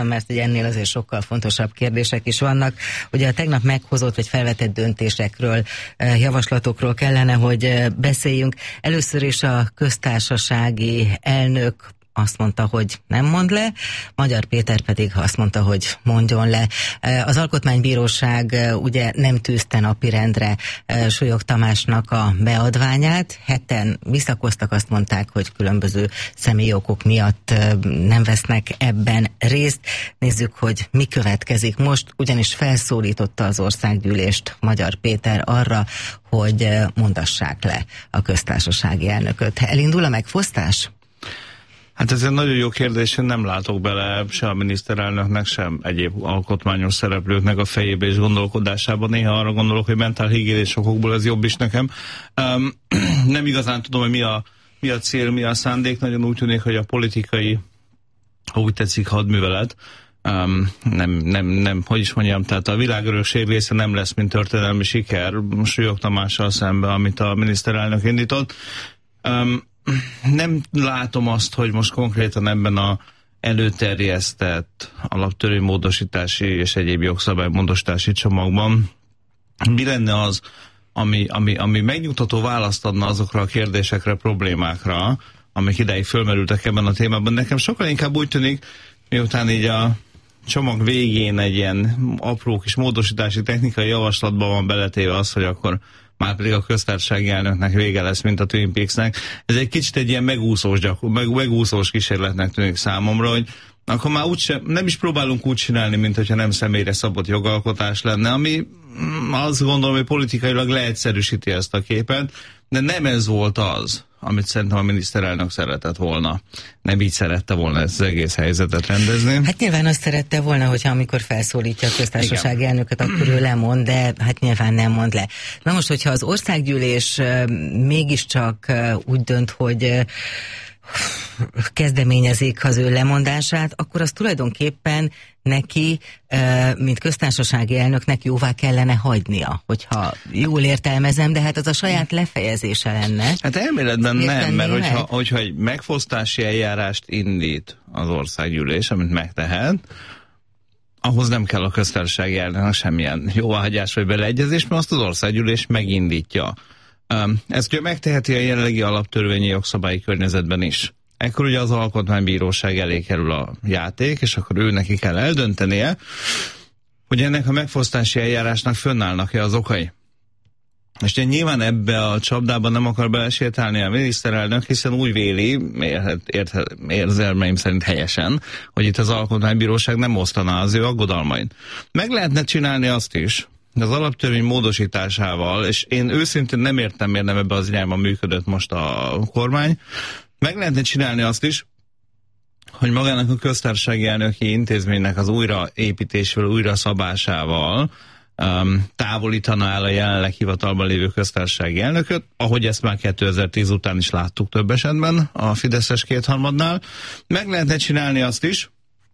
mert ugye ennél azért sokkal fontosabb kérdések is vannak. Ugye a tegnap meghozott vagy felvetett döntésekről, javaslatokról kellene, hogy beszéljünk. Először is a köztársasági elnök azt mondta, hogy nem mond le, Magyar Péter pedig azt mondta, hogy mondjon le. Az Alkotmánybíróság ugye nem tűzte napirendre Súlyog Tamásnak a beadványát. Heten visszakoztak, azt mondták, hogy különböző személyi okok miatt nem vesznek ebben részt. Nézzük, hogy mi következik most, ugyanis felszólította az országgyűlést Magyar Péter arra, hogy mondassák le a köztársasági elnököt. Elindul a megfosztás? Hát ez egy nagyon jó kérdés, én nem látok bele se a miniszterelnöknek, sem egyéb alkotmányos szereplőknek a fejébe és gondolkodásában. Néha arra gondolok, hogy mentálhigiénés okokból ez jobb is nekem. Nem igazán tudom, hogy mi a cél, mi a szándék. Nagyon úgy tűnik, hogy a politikai, ha úgy tetszik, hadművelet, hogy is mondjam, tehát a világörökség része nem lesz, mint történelmi siker Súlyog Tamással szemben, amit a miniszterelnök indított. Nem látom azt, hogy most konkrétan ebben a előterjesztett alaptörvénymódosítási és egyéb jogszabálymódosítási csomagban mi lenne az, ami megnyugtató választ adna azokra a kérdésekre, problémákra, amik ideig fölmerültek ebben a témában. Nekem sokkal inkább úgy tűnik, miután így a csomag végén egy ilyen apró kis módosítási technikai javaslatban van beletéve az, hogy akkor már pedig a köztársasági elnöknek vége lesz, mint a Twin Peaksnek. Ez egy kicsit egy ilyen megúszós kísérletnek tűnik számomra, hogy akkor már nem is próbálunk úgy csinálni, mint hogyha nem személyre szabott jogalkotás lenne, ami azt gondolom, hogy politikailag leegyszerűsíti ezt a képet, de nem ez volt az, amit szerintem a miniszterelnök szeretett volna. Nem így szerette volna ezt az egész helyzetet rendezni. Hát nyilván azt szerette volna, hogyha amikor felszólítja a köztársasági elnököt, akkor ő lemond, de hát nyilván nem mond le. Na most, hogyha az országgyűlés mégiscsak úgy dönt, hogy kezdeményezik az ő lemondását, akkor az tulajdonképpen neki, mint köztársasági elnöknek jóvá kellene hagynia, hogyha jól értelmezem, de hát az a saját lefejezése lenne. Hát elméletben nem, mert hogyha egy megfosztási eljárást indít az országgyűlés, amit megtehet, ahhoz nem kell a köztársasági elnöknek semmilyen jóváhagyás vagy beleegyezés, mert azt az országgyűlés megindítja. Ezt ugye megteheti a jelenlegi alaptörvényi jogszabályi környezetben is. Ekkor ugye az Alkotmánybíróság elé kerül a játék, és akkor ő neki kell eldöntenie, hogy ennek a megfosztási eljárásnak fönnállnak-e az okai. És ugye nyilván ebbe a csapdában nem akar belesétálni a miniszterelnök, hiszen úgy véli, érzelmeim szerint helyesen, hogy itt az Alkotmánybíróság nem osztaná az ő aggodalmain. Meg lehetne csinálni azt is, az alaptörvény módosításával, és én őszintén nem értem, miért nem ebbe az irányban működött most a kormány, meg lehetne csinálni azt is, hogy magának a köztársasági elnöki intézménynek az újraépítésével, újraszabásával távolítaná el a jelenleg hivatalban lévő köztársasági elnököt, ahogy ezt már 2010 után is láttuk több esetben a fideszes kétharmadnál. Meg lehetne csinálni azt is,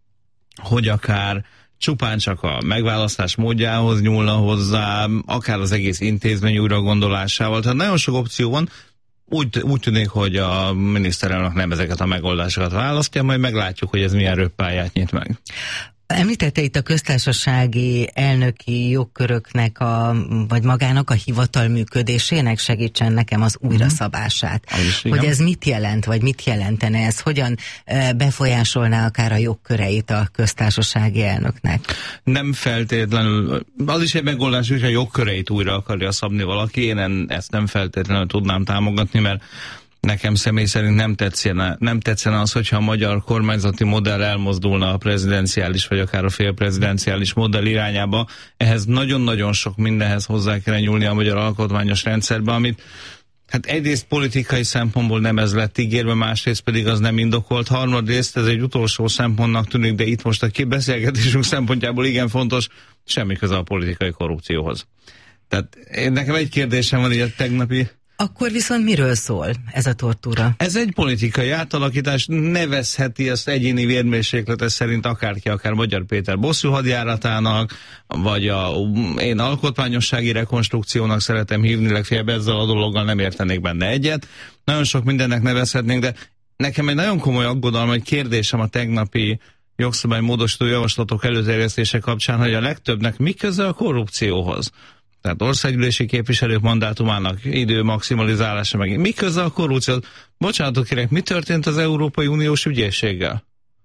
hogy akár csupán csak a megválasztás módjához nyúlna hozzá, akár az egész intézmény újragondolásával. Tehát nagyon sok opció van. Úgy tűnik, hogy a miniszterelnök nem ezeket a megoldásokat választja, majd meglátjuk, hogy ez milyen röppályát nyit meg. Említette itt a köztársasági elnöki jogköröknek vagy magának a hivatal működésének, segítsen nekem az újraszabását. Hogy ez mit jelent, vagy mit jelentene ez? Hogyan befolyásolná akár a jogköreit a köztársasági elnöknek? Nem feltétlenül. Az is egy megoldás, hogy a jogköreit újra akarja szabni valaki. Én ezt nem feltétlenül tudnám támogatni, mert nekem személy szerint nem tetszene az, hogyha a magyar kormányzati modell elmozdulna a prezidenciális, vagy akár a félprezidenciális modell irányába. Ehhez nagyon-nagyon sok mindenhez hozzá kellene nyúlni a magyar alkotmányos rendszerbe, amit hát egyrészt politikai szempontból nem ez lett ígérve, másrészt pedig az nem indokolt. Harmadrészt ez egy utolsó szempontnak tűnik, de itt most a beszélgetésünk szempontjából igen fontos, semmi köze a politikai korrupcióhoz. Tehát nekem egy kérdésem van így a tegnapi. Akkor viszont miről szól ez a tortúra? Ez egy politikai átalakítás, nevezheti ezt egyéni vérmérséklete szerint akárki, akár Magyar Péter bosszúhadjáratának, vagy én alkotmányossági rekonstrukciónak szeretem hívni, legfeljebb ezzel a dologgal nem értenék benne egyet. Nagyon sok mindennek nevezhetnénk, de nekem egy nagyon komoly aggodalom, egy kérdésem a tegnapi jogszabály módosító javaslatok előterjesztése kapcsán, hogy a legtöbbnek mi köze a korrupcióhoz. Tehát országgyűlési képviselők mandátumának idő maximalizálása, meg mi köze a korrupcióhoz. Bocsánatot kérek, mi történt az Európai Uniós ügyészséggel?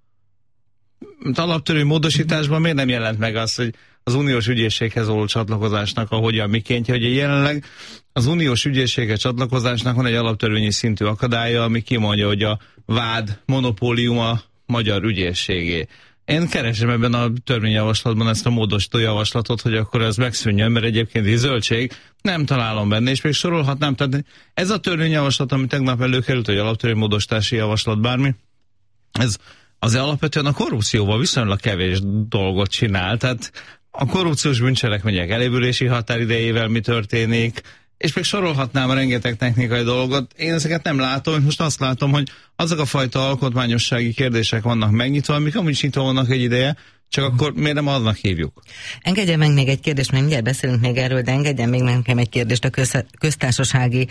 Alaptörvény módosításban miért nem jelent meg az, hogy az uniós ügyészséghez való csatlakozásnak a hogyan mikéntje, hogy jelenleg az uniós ügyészséghez csatlakozásnak van egy alaptörvényi szintű akadálya, ami kimondja, hogy a vád monopóliuma magyar ügyészségé. Én keresem ebben a törvényjavaslatban ezt a módosító javaslatot, hogy akkor ez megszűnjön, mert egyébként egy zöldség, nem találom benne, és még sorolhatnám. Tehát ez a törvényjavaslat, ami tegnap előkerült, hogy alaptörvénymódosítási javaslat bármi, ez azért alapvetően a korrupcióval viszonylag kevés dolgot csinál, tehát a korrupciós bűncselekmények elévülési határidejével mi történik, és még sorolhatnám a rengeteg technikai dolgot. Én ezeket nem látom, most azt látom, hogy azok a fajta alkotmányossági kérdések vannak megnyitva, amik amúgy nyitva vannak egy ideje, csak akkor miért nem annak hívjuk? Engedjen meg még egy kérdést, mert mindjárt beszélünk még erről, de engedjen még nekem egy kérdést a köztársasági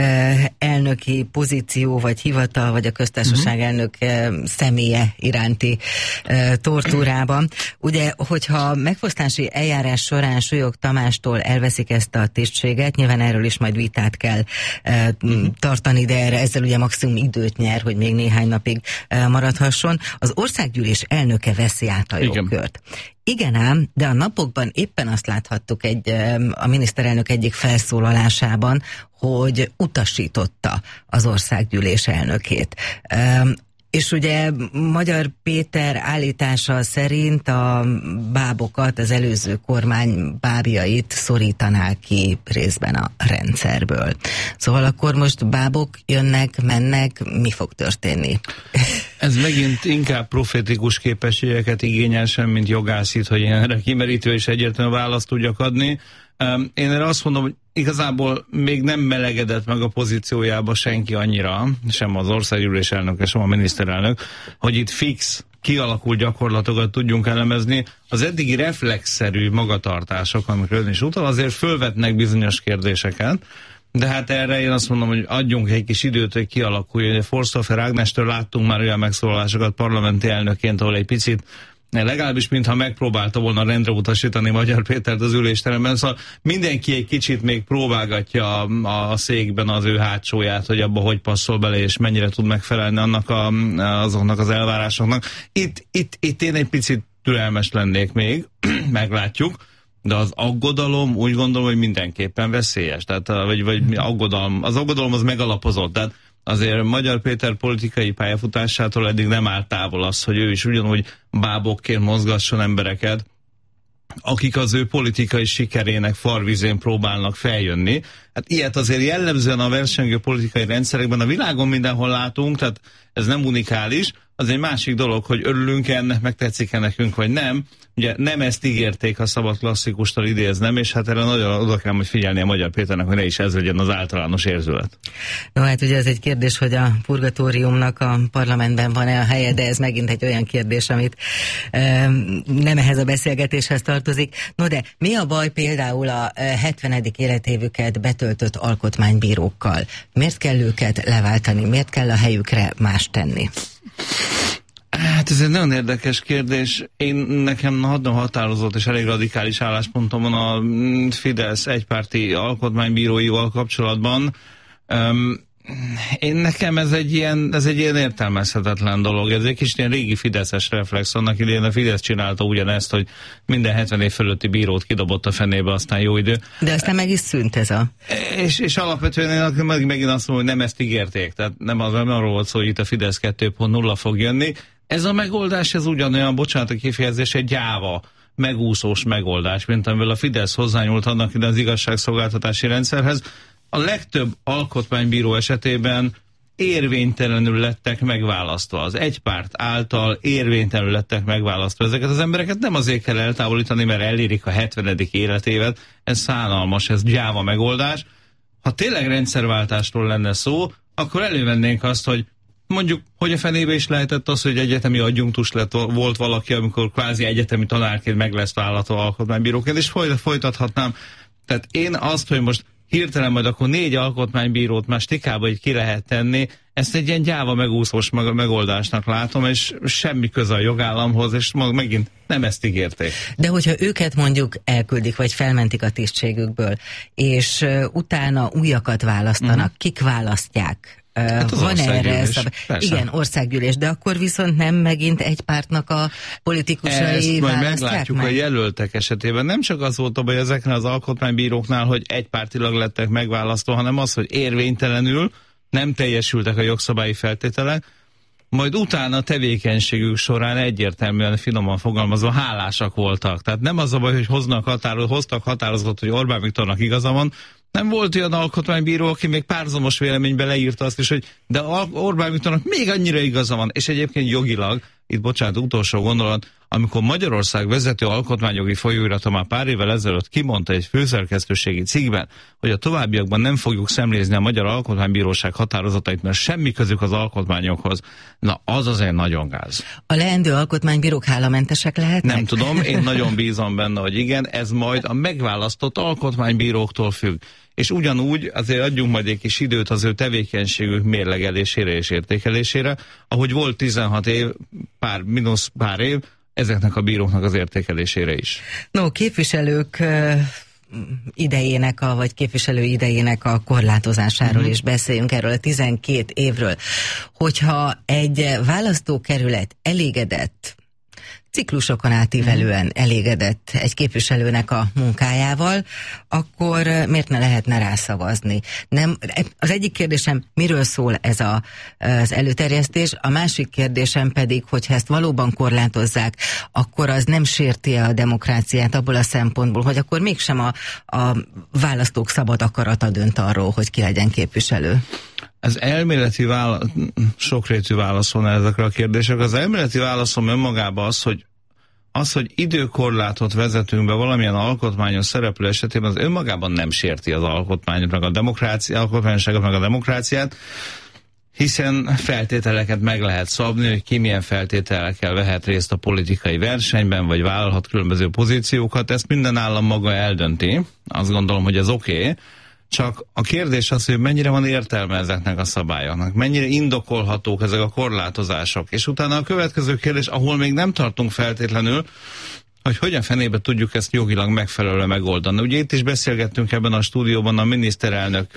elnöki pozíció, vagy hivatal, vagy a köztársaság elnök személye iránti tortúrában. Ugye, hogyha megfosztási eljárás során Súlyog Tamástól elveszik ezt a tisztséget, nyilván erről is majd vitát kell tartani, de erre ezzel ugye maximum időt nyer, hogy még néhány napig maradhasson. Az országgyűlés elnöke veszi át a jogkört. Igen ám, de a napokban éppen azt láthattuk a miniszterelnök egyik felszólalásában, hogy utasította az országgyűlés elnökét. És ugye Magyar Péter állítása szerint a bábokat, az előző kormány bábjait szorítanák ki részben a rendszerből. Szóval akkor most bábok jönnek, mennek, mi fog történni? Ez megint inkább profetikus képességeket igényel sem, mint jogászít, hogy én erre kimerítő és egyértelmű választ tudjak adni. Én erre azt mondom, hogy igazából még nem melegedett meg a pozíciójába senki annyira, sem az országgyűlés elnöke, sem a miniszterelnök, hogy itt fix, kialakult gyakorlatokat tudjunk elemezni. Az eddigi reflexzerű magatartások, amikről ön is utal, azért fölvetnek bizonyos kérdéseket, de hát erre én azt mondom, hogy adjunk egy kis időt, hogy kialakuljon. Forsthofer Ágnestől láttunk már olyan megszólalásokat parlamenti elnökként, ahol egy picit legalábbis mintha megpróbálta volna rendre utasítani Magyar Pétert az ülésteremben, szóval mindenki egy kicsit még próbálgatja a székben az ő hátsóját, hogy abba hogy passzol bele, és mennyire tud megfelelni annak azoknak az elvárásoknak. Itt én egy picit türelmes lennék még, meglátjuk, de az aggodalom úgy gondolom, hogy mindenképpen veszélyes, tehát vagy az aggodalom az megalapozott, tehát azért Magyar Péter politikai pályafutásától eddig nem áll távol az, hogy ő is ugyanúgy bábokként mozgasson embereket, akik az ő politikai sikerének farvizén próbálnak feljönni. Hát ilyet azért jellemzően a versengő politikai rendszerekben a világon mindenhol látunk, tehát ez nem unikális. Az egy másik dolog, hogy örülünk ennek, meg tetszik-e nekünk, vagy nem. Ugye nem ezt ígérték, ha szabad klasszikustól idéznem, és hát erre nagyon oda kell majd figyelni a Magyar Péternek, hogy ne is ez legyen az általános érzület. No, hát ugye ez egy kérdés, hogy a purgatóriumnak a parlamentben van-e a helye, de ez megint egy olyan kérdés, amit nem ehhez a beszélgetéshez tartozik. No, de mi a baj például a 70. életévüket betöltött alkotmánybírókkal? Miért kell őket leváltani? Miért kell a helyükre más tenni? Hát ez egy nagyon érdekes kérdés. Nekem nagyon határozott és elég radikális álláspontom van a Fidesz egypárti alkotmánybíróival kapcsolatban. Nekem ez egy ilyen értelmezhetetlen dolog. Ez egy kicsit ilyen régi fideszes reflex. Annak idején a Fidesz csinálta ugyanezt, hogy minden 70 év fölötti bírót kidobott a fenébe, aztán jó idő. De aztán meg is szűnt ez a... És alapvetően én megint azt mondom, hogy nem ezt ígérték. Tehát nem arról volt szó, hogy itt a Fidesz 2.0 fog jönni. Ez a megoldás, ez ugyanolyan, bocsánat a kifejezés, egy gyáva, megúszós megoldás, mint amivel a Fidesz hozzányúlt annak ide az igazságszolgáltatási rendszerhez. A legtöbb alkotmánybíró esetében érvénytelenül lettek megválasztva. Az egy párt által érvénytelenül lettek megválasztva. Ezeket az embereket nem azért kell eltávolítani, mert elérik a 70. életévet. Ez szánalmas, ez gyáva megoldás. Ha tényleg rendszerváltásról lenne szó, akkor elővennénk azt, hogy mondjuk, hogy a fenébe is lehetett az, hogy egyetemi adjunktus volt valaki, amikor kvázi egyetemi tanárként meg lesz vállalatva alkotmánybíróként, és folytathatnám. Tehát én azt, hogy most hirtelen majd akkor 4 alkotmánybírót már stikába így ki lehet tenni, ezt egy ilyen gyáva megúszós megoldásnak látom, és semmi köze a jogállamhoz, és megint nem ezt ígérték. De hogyha őket mondjuk elküldik, vagy felmentik a tisztségükből, és utána újakat választanak, kik választják? Hát van erre igen, országgyűlés, de akkor viszont nem megint egy pártnak a politikusai majd meglátjuk a jelöltek esetében. Nem csak az volt a baj ezeknél az alkotmánybíróknál, hogy egypártilag lettek megválasztva, hanem az, hogy érvénytelenül nem teljesültek a jogszabályi feltételek, majd utána a tevékenységük során egyértelműen finoman fogalmazva hálásak voltak. Tehát nem az a baj, hogy hoztak határozatot, hogy Orbán Viktornak igaza van, nem volt olyan alkotmánybíró, aki még párhuzamos véleményben leírta azt is, hogy de Orbán Viktornak még annyira igaza van, és egyébként jogilag, itt bocsánat, utolsó gondolat, amikor Magyarország vezető alkotmányjogi folyóirata már pár évvel ezelőtt kimondta egy főszerkesztőségi cikkben, hogy a továbbiakban nem fogjuk szemlézni a Magyar Alkotmánybíróság határozatait, mert semmi közük az alkotmányokhoz. Na, az azért nagyon gáz. A leendő alkotmánybírók hálamentesek lehetnek? Nem tudom, én nagyon bízom benne, hogy igen, ez majd a megválasztott alkotmánybíróktól függ. És ugyanúgy azért adjunk majd egy kis időt az ő tevékenységük mérlegelésére és értékelésére, ahogy volt 16 év, mínusz pár év, ezeknek a bíróknak az értékelésére is. No, képviselők idejének, vagy képviselő idejének a korlátozásáról is beszéljünk, erről a 12 évről. Hogyha egy választókerület elégedett, ciklusokon átívelően elégedett egy képviselőnek a munkájával, akkor miért ne lehetne rászavazni? Nem, az egyik kérdésem, miről szól ez az előterjesztés, a másik kérdésem pedig, hogyha ezt valóban korlátozzák, akkor az nem sérti a demokráciát abból a szempontból, hogy akkor mégsem a választók szabad akarata dönt arról, hogy ki legyen képviselő. Ez elméleti sokrétű válasz van ezekre a kérdésekre. Az elméleti válaszom önmagában az, hogy időkorlátot vezetünk be valamilyen alkotmányos szereplő esetében, az önmagában nem sérti az alkotmányot, meg a alkotmányosságot, meg a demokráciát, hiszen feltételeket meg lehet szabni, hogy ki milyen feltételekkel vehet részt a politikai versenyben, vagy vállalhat különböző pozíciókat. Ezt minden állam maga eldönti. Azt gondolom, hogy ez oké. Csak a kérdés az, hogy mennyire van értelme ezeknek a szabályoknak, mennyire indokolhatók ezek a korlátozások. És utána a következő kérdés, ahol még nem tartunk feltétlenül, hogy hogyan fenébe tudjuk ezt jogilag megfelelően megoldani. Ugye itt is beszélgettünk ebben a stúdióban a miniszterelnök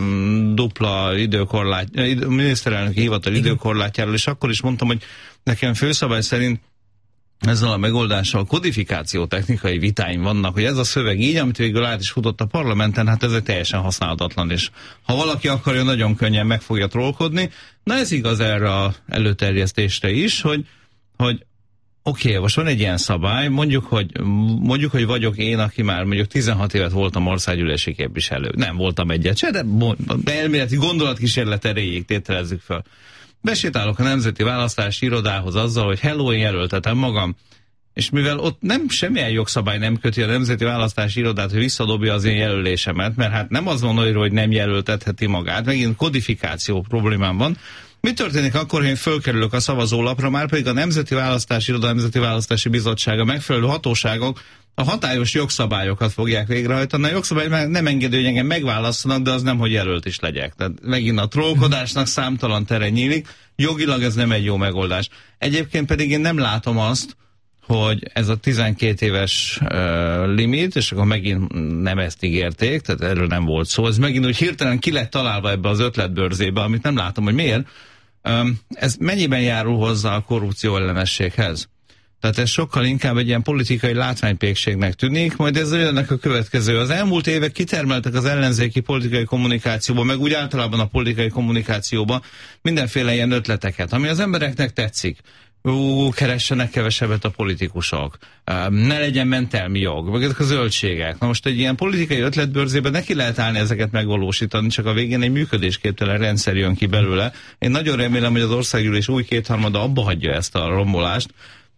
miniszterelnöki hivatal időkorlátjáról, és akkor is mondtam, hogy nekem főszabály szerint ezzel a megoldással kodifikáció technikai vitáim vannak, hogy ez a szöveg így, amit végül át is futott a parlamenten, hát ez egy teljesen használhatatlan, és ha valaki akarja, nagyon könnyen meg fogja trollkodni. Na ez igaz erre az előterjesztésre is, hogy oké, most van egy ilyen szabály, mondjuk, hogy vagyok én, aki már mondjuk 16 évet voltam országgyűlési képviselő. Nem voltam egyet se, de elméleti gondolatkísérlet erejéig tételezzük fel. Besétálok a Nemzeti Választási Irodához azzal, hogy hello, én jelöltetem magam, és mivel ott semmilyen jogszabály nem köti a Nemzeti Választási Irodát, hogy visszadobja az én jelölésemet, mert hát nem az van olyan, hogy nem jelöltetheti magát, megint kodifikáció problémám van. Mi történik akkor, hogy én fölkerülök a szavazólapra, már pedig a Nemzeti Választási Iroda, Nemzeti Választási Bizottsága, megfelelő hatóságok a hatályos jogszabályokat fogják végrehajtani. A jogszabály nem engedő, hogy engem megválasszanak, de az nem, hogy jelölt is legyek. Tehát megint a trollkodásnak számtalan tere nyílik. Jogilag ez nem egy jó megoldás. Egyébként pedig én nem látom azt, hogy ez a 12 éves limit, és akkor megint nem ezt ígérték, tehát erről nem volt szó. Ez megint úgy hirtelen ki lett találva ebbe az ötletbörzébe, amit nem látom, hogy miért. Ez mennyiben járul hozzá a korrupció ellenességhez? Tehát ez sokkal inkább egy ilyen politikai látványpékségnek tűnik, majd ez ennek a következő. Az elmúlt évek kitermeltek az ellenzéki politikai kommunikációba, meg úgy általában a politikai kommunikációba mindenféle ilyen ötleteket, ami az embereknek tetszik. Keressenek kevesebbet a politikusok, ne legyen mentelmi jog, meg ezek a zöldségek. Na most egy ilyen politikai ötletbörzében neki lehet állni ezeket megvalósítani, csak a végén egy működésképtelen rendszer jön ki belőle. Én nagyon remélem, hogy az országgyűlés új kétharmada abba hagyja ezt a rombolást,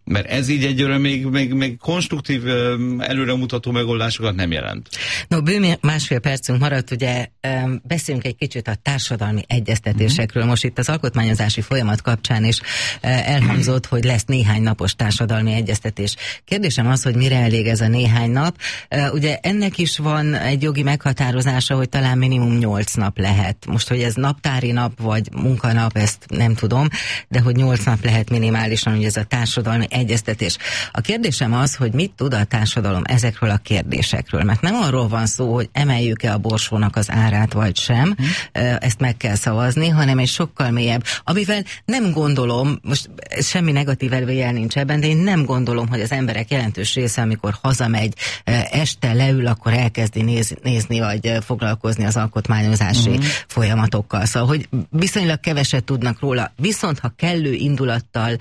Mert ez így egyőre még konstruktív, előremutató megoldásokat nem jelent. No, bő másfél percünk maradt, ugye beszéljünk egy kicsit a társadalmi egyeztetésekről. Most itt az alkotmányozási folyamat kapcsán is elhangzott, hogy lesz néhány napos társadalmi egyeztetés. Kérdésem az, hogy mire elég ez a néhány nap. Ugye ennek is van egy jogi meghatározása, hogy talán minimum 8 nap lehet. Most, hogy ez naptári nap vagy munkanap, ezt nem tudom, de hogy 8 nap lehet minimálisan, hogy ez a társadalmi egyeztetés. A kérdésem az, hogy mit tud a társadalom ezekről a kérdésekről, mert nem arról van szó, hogy emeljük-e a borsónak az árát, vagy sem, ezt meg kell szavazni, hanem egy sokkal mélyebb, amivel nem gondolom, most semmi negatív előjel nincs ebben, de én nem gondolom, hogy az emberek jelentős része, amikor hazamegy, este leül, akkor elkezdi nézni, vagy foglalkozni az alkotmányozási folyamatokkal. Szóval, hogy viszonylag keveset tudnak róla, viszont ha kellő indulattal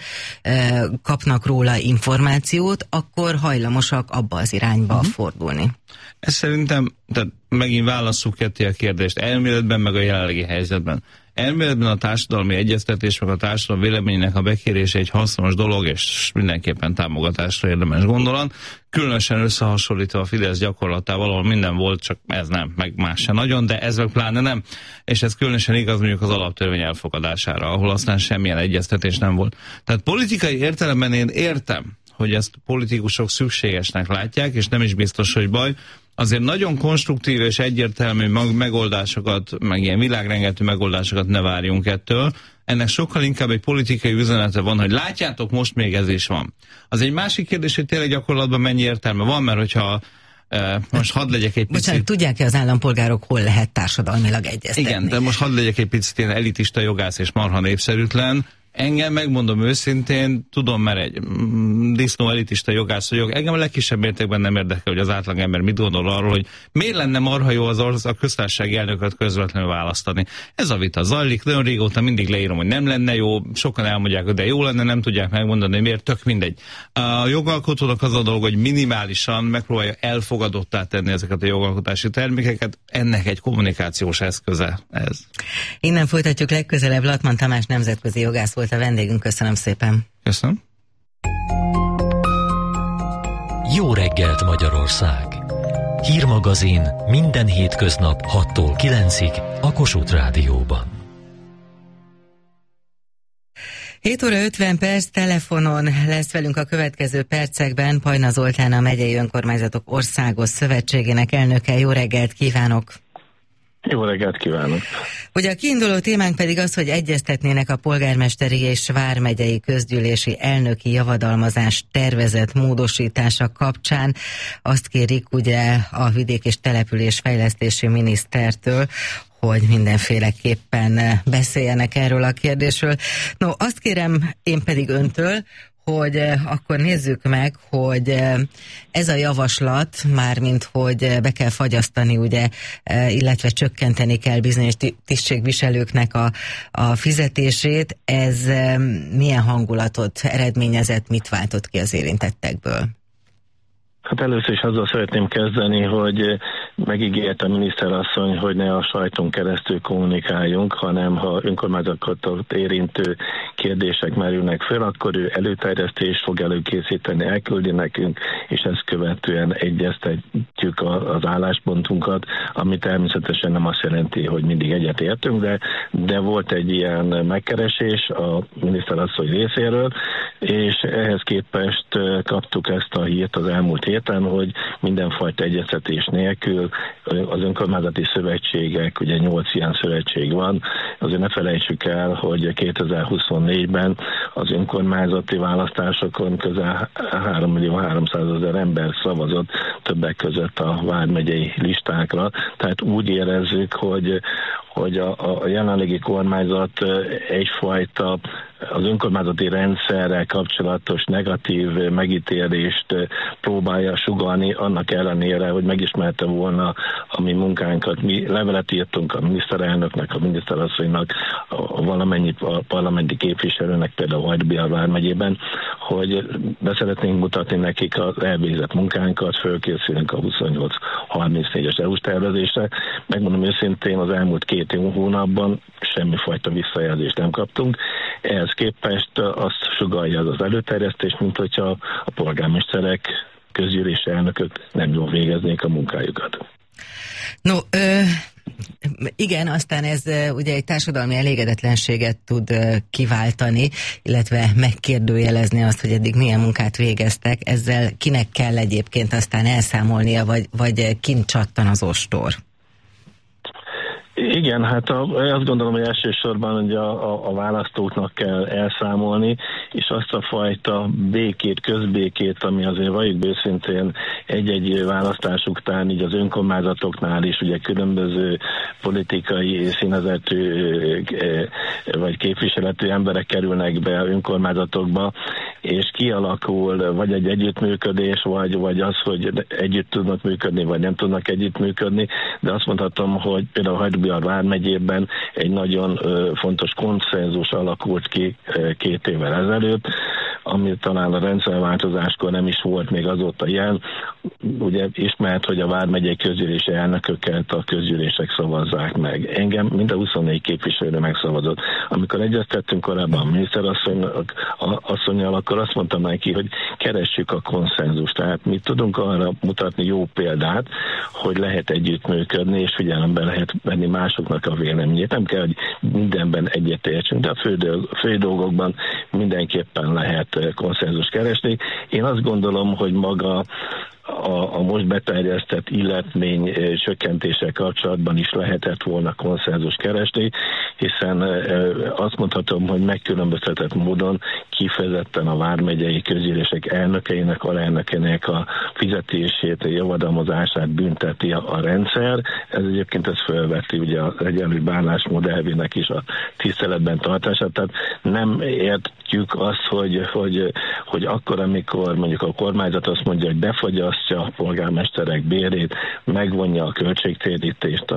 kapnak róla információt, akkor hajlamosak abba az irányba fordulni. Ez szerintem, tehát megint válasszuk ketté a kérdést, elméletben meg a jelenlegi helyzetben. Elméletben a társadalmi egyeztetés, meg a társadalom véleményének a bekérése egy hasznos dolog, és mindenképpen támogatásra érdemes gondolat. Különösen összehasonlítva a Fidesz gyakorlatával, ahol minden volt, csak ez nem, meg más se nagyon, de ez meg pláne nem. És ez különösen igaz mondjuk az alaptörvény elfogadására, ahol aztán semmilyen egyeztetés nem volt. Tehát politikai értelemben én értem, hogy ezt politikusok szükségesnek látják, és nem is biztos, hogy baj. Azért nagyon konstruktív és egyértelmű megoldásokat, meg ilyen világrengető megoldásokat ne várjunk ettől. Ennek sokkal inkább egy politikai üzenete van, hogy látjátok, most még ez is van. Az egy másik kérdés, hogy tényleg gyakorlatban mennyi értelme van, mert hogyha most hadd legyek egy picit... Bocsánat, tudják-e az állampolgárok, hol lehet társadalmilag egyeztetni? Igen, de most hadd legyek egy picit ilyen elitista jogász és marha népszerűtlen. Engem, megmondom őszintén, tudom, mert egy disznó elitista jogász vagyok, engem a legkisebb mértékben nem érdekel, hogy az átlagember mit gondol arról, hogy miért lenne marha jó a köztársasági elnököt közvetlenül választani. Ez a vita zajlik, nagyon régóta mindig leírom, hogy nem lenne jó, sokan elmondják, hogy de jó lenne, nem tudják megmondani, hogy miért, tök mindegy. A jogalkotónak az a dolog, hogy minimálisan megpróbálja elfogadottá tenni ezeket a jogalkotási termékeket, ennek egy kommunikációs eszköze ez. Innen folytatjuk legközelebb. Latman Tamás nemzetközi jogász volt a vendégünk. Köszönöm szépen. Köszönöm. Jó reggelt, Magyarország! Hírmagazin minden hétköznap 6-tól 9-ig a Kossuth Rádióban. 7 óra 50 perc, telefonon lesz velünk a következő percekben Pajna Zoltán, a Megyei Önkormányzatok Országos Szövetségének elnöke. Jó reggelt kívánok! Jó reggelt kívánok! Ugye a kiinduló témánk pedig az, hogy egyeztetnének a polgármesteri és vármegyei közgyűlési elnöki javadalmazás tervezett módosítása kapcsán. Azt kérik ugye a vidék- és településfejlesztési minisztertől, hogy mindenféleképpen beszéljenek erről a kérdésről. No, azt kérem én pedig öntől, hogy akkor nézzük meg, hogy ez a javaslat, mármint hogy be kell fagyasztani, ugye, illetve csökkenteni kell bizonyos tisztségviselőknek a fizetését, ez milyen hangulatot eredményezett, mit váltott ki az érintettekből? Hát először is azzal szeretném kezdeni, hogy megígért a miniszterasszony, hogy ne a sajton keresztül kommunikáljunk, hanem ha önkormányzatokat érintő kérdések merülnek föl, akkor ő előterjesztést fog előkészíteni, elküldi nekünk, és ezt követően egyeztetjük az álláspontunkat, ami természetesen nem azt jelenti, hogy mindig egyet értünk, de volt egy ilyen megkeresés a miniszterasszony részéről, és ehhez képest kaptuk ezt a hírt az elmúlt héten, hogy mindenfajta egyeztetés nélkül az önkormányzati szövetségek, ugye 8 ilyen szövetség van, azért ne felejtsük el, hogy 2024-ben az önkormányzati választásokon közel 3.300.000 ember szavazott, többek között a vármegyei listákra, tehát úgy érezzük, hogy a jelenlegi kormányzat egyfajta az önkormányzati rendszerrel kapcsolatos negatív megítélést próbálja sugallni, annak ellenére, hogy megismerte volna a mi munkánkat. Mi levelet írtunk a miniszterelnöknek, a miniszterasszonynak, a valamennyi parlamenti képviselőnek, például Hajdú-Bihar vármegyében, hogy beszeretnénk mutatni nekik az elvégzett munkánkat, fölkészülünk a 28-34-es EU-s tervezésre. Megmondom őszintén, az elmúlt 2 hónapban semmifajta visszajelzést nem kaptunk, Ehhez képest azt sugallja az előterjesztés, mint hogyha a polgármesterek, közgyűlési elnökök nem jól végeznék a munkájukat. No, igen, aztán ez ugye egy társadalmi elégedetlenséget tud kiváltani, illetve megkérdőjelezni azt, hogy eddig milyen munkát végeztek. Ezzel kinek kell egyébként aztán elszámolnia, vagy kint csattan az ostor? Igen, hát azt gondolom, hogy elsősorban ugye a választóknak kell elszámolni, és azt a fajta békét, közbékét, ami azért valljuk őszintén egy-egy választás után így az önkormányzatoknál is ugye különböző politikai színezetű vagy képviseletű emberek kerülnek be önkormányzatokba, és kialakul vagy egy együttműködés, vagy az, hogy együtt tudnak működni, vagy nem tudnak együttműködni, de azt mondhatom, hogy például Hajdú-Bihar vármegyében egy nagyon fontos konszenzus alakult ki 2 évvel ezelőtt, ami talán a rendszerváltozáskor nem is volt még azóta ilyen. Ugye ismert, hogy a vármegyei közgyűlési elnököket a közgyűlések szavazzák meg. Engem mind a 24 képviselő megszavazott. Amikor egyeztettünk korábban a miniszterasszonnyal, akkor azt mondtam neki, hogy keressük a konszenzust. Tehát mi tudunk arra mutatni jó példát, hogy lehet együttműködni, és figyelembe lehet venni másoknak a véleményét. Nem kell, hogy mindenben egyetértsünk, de a fő dolgokban mindenképpen lehet konszenzus keresni. Én azt gondolom, hogy maga a most beterjesztett illetmény csökkentéssel kapcsolatban is lehetett volna konszenzus keresni, hiszen azt mondhatom, hogy megkülönböztetett módon kifejezetten a vármegyei közgyűlések elnökeinek, alelnökének a fizetését, a javadalmazását bünteti a rendszer. Ez egyébként felveti ugye az egyenlő bánásmód elvének is a tiszteletben tartását. Tehát nem értjük azt, hogy akkor, amikor mondjuk a kormányzat azt mondja, hogy befagyasztja a polgármesterek bérét, megvonja a költségtérítést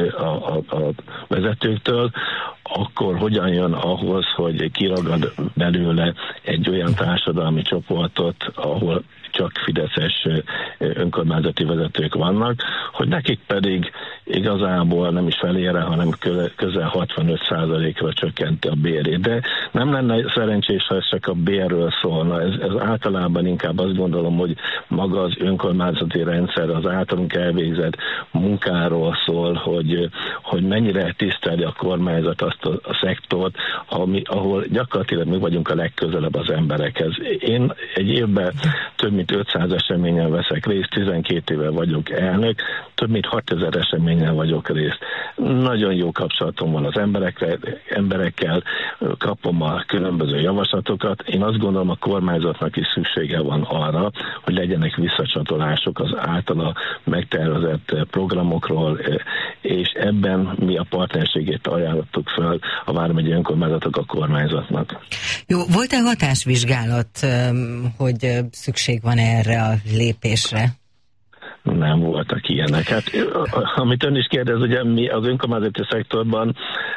a vezetőktől, akkor hogyan jön ahhoz, hogy kiragad belőle egy olyan társadalmi csoportot, ahol csak fideszes önkormányzati vezetők vannak, hogy nekik pedig igazából nem is felére, hanem közel 65%-ra csökkenti a bérét. De nem lenne szerencsés, ha ez csak a bérről szólna. Ez általában inkább azt gondolom, hogy maga az önkormányzati rendszer az általunk elvégzett munkáról szól, hogy mennyire tiszteli a kormányzat azt a szektort, ahol gyakorlatilag mi vagyunk a legközelebb az emberekhez. Én egy évben több mint 500 eseményen veszek részt, 12 éve vagyok elnök, több mint 6000 eseményen vagyok részt. Nagyon jó kapcsolatom van az emberekkel, kapom a különböző javaslatokat. Én azt gondolom, a kormányzatnak is szüksége van arra, hogy legyenek visszacsatolások az általa megtervezett programokról, és ebben mi a partnerségét ajánlottuk fel a vármegyei önkormányzatok a kormányzatnak. Jó, volt-e hatásvizsgálat, hogy szükség van erre a lépésre? Nem voltak ilyenek. Hát, amit ön is kérdez, ugye mi az önkormányzati szektorban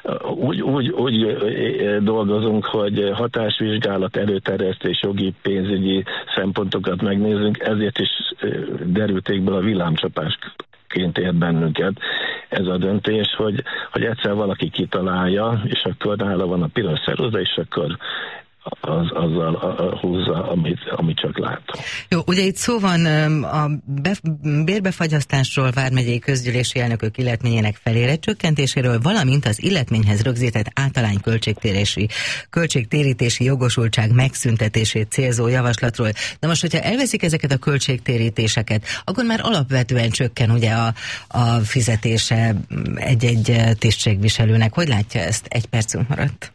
úgy dolgozunk, hogy hatásvizsgálat, előterjesztés, jogi, pénzügyi szempontokat megnézünk, ezért is derültékből a villámcsapásként ért bennünket ez a döntés, hogy egyszer valaki kitalálja, és akkor nála van a piros ceruza, és akkor azzal húzza, amit csak lát. Jó, ugye itt szó van a bérbefagyasztásról, vármegyei közgyűlési elnökök illetményének felére csökkentéséről, valamint az illetményhez rögzített általány költségtérítési jogosultság megszüntetését célzó javaslatról. De most, hogyha elveszik ezeket a költségtérítéseket, akkor már alapvetően csökken ugye a fizetése egy-egy tisztségviselőnek. Hogy látja ezt? 1 percünk maradt.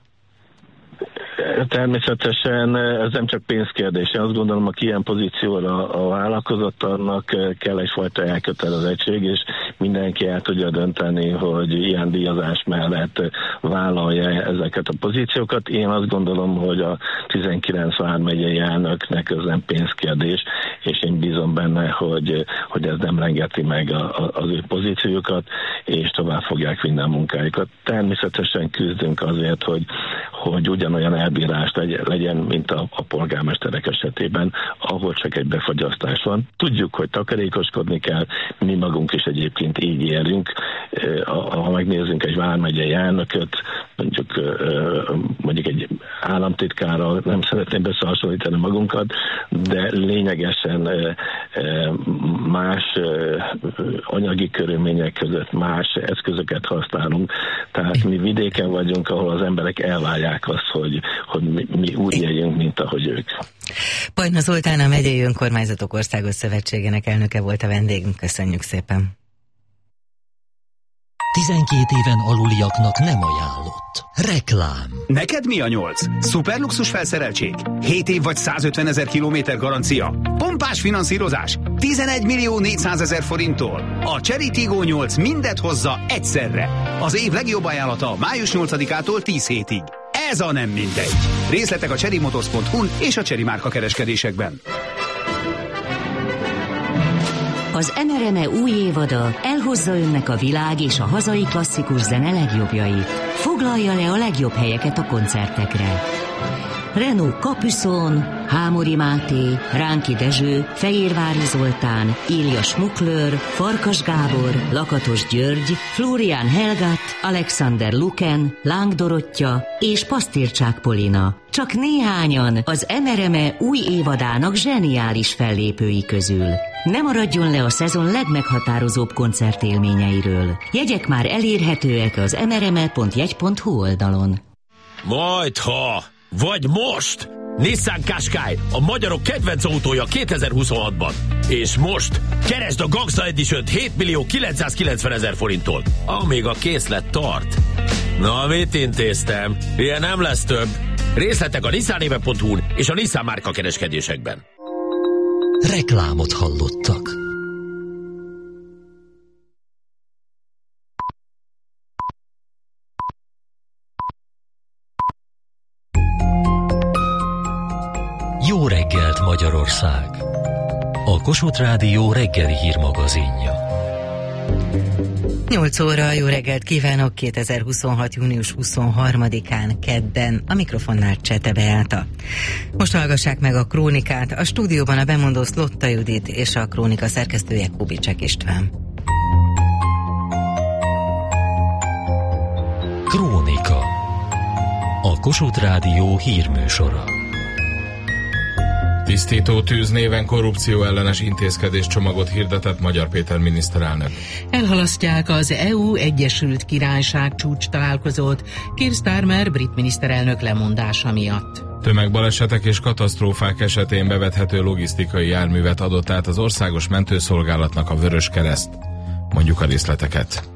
Természetesen ez nem csak pénzkérdés. Én azt gondolom, aki ilyen pozícióra a vállalkozott, annak kell egyfajta elkötelezettség, és mindenki el tudja dönteni, hogy ilyen díjazás mellett vállalja ezeket a pozíciókat. Én azt gondolom, hogy a 19 vármegyei elnöknek ez nem pénzkérdés, és én bízom benne, hogy ez nem rengeti meg az ő pozíciókat, és tovább fogják vinni a munkájukat. Természetesen küzdünk azért, hogy hogy ugyanolyan elbírást legyen, mint a polgármesterek esetében, ahol csak egy befagyasztás van. Tudjuk, hogy takarékoskodni kell, mi magunk is egyébként így élünk. Ha megnézzünk egy vármegyei elnököt, mondjuk egy államtitkárral, nem szeretném összehasonlítani magunkat, de lényegesen más anyagi körülmények között más eszközöket használunk. Tehát mi vidéken vagyunk, ahol az emberek elvárják azt, hogy mi úgy éljünk, mint ahogy ők. Pajna Zoltán, a Megyei Önkormányzatok Országos Szövetségének elnöke volt a vendégünk. Köszönjük szépen. 12 éven aluliaknak nem ajánlott. Reklám. Neked mi a 8? Szuperluxus felszereltség? 7 év vagy 150 000 kilométer garancia? Pompás finanszírozás? 11 400 000 forinttól. A Chery Tiggo 8 mindet hozza egyszerre. Az év legjobb ajánlata május 8-ától 10 hétig. Ez a nem mindegy. Részletek a cherrymotors.hu-n és a Chery márka kereskedésekben. Az NRME új évada elhozza önnek a világ és a hazai klasszikus zene legjobbjait. Foglalja le a legjobb helyeket a koncertekre. Renaud Capuçon, Hámori Máté, Ránki Dezső, Fejérvári Zoltán, Ilja Schmuckler, Farkas Gábor, Lakatos György, Florian Helgat, Alexander Luken, Láng Dorottya és Pasztircsák Polina. Csak néhányan az NRME új évadának zseniális fellépői közül. Ne maradjon le a szezon legmeghatározóbb koncertélményeiről. Jegyek már elérhetőek az nrme.jegy.hu oldalon. Majdha! Vagy most! Nissan Qashqai, a magyarok kedvenc autója 2026-ban. És most keresd a Gangsta Edition-t 7 990 000 forinttól, amíg a készlet tart. Na, mit intéztem? Ilyen nem lesz több. Részletek a nissanéve.hu-n és a Nissan márka kereskedésekben. Reklámot hallottak. Jó reggelt, Magyarország! A Kossuth Rádió reggeli hírmagazinja. 8 óra, jó reggelt kívánok, 2026. június 23-án kedden, a mikrofonnál Csete Beáta. Most hallgassák meg a krónikát, a stúdióban a bemondó Szlotta Judit és a krónika szerkesztője Kubicek István. Krónika. A Kossuth Rádió hírműsora. Tisztító tűz néven korrupció ellenes intézkedéscsomagot hirdetett Magyar Péter miniszterelnök. Elhalasztják az EU Egyesült Királyság csúcs találkozót Keir Starmer brit miniszterelnök lemondása miatt. Tömegbalesetek és katasztrófák esetén bevethető logisztikai járművet adott át az Országos Mentőszolgálatnak a Vöröskereszt. Mondjuk a részleteket.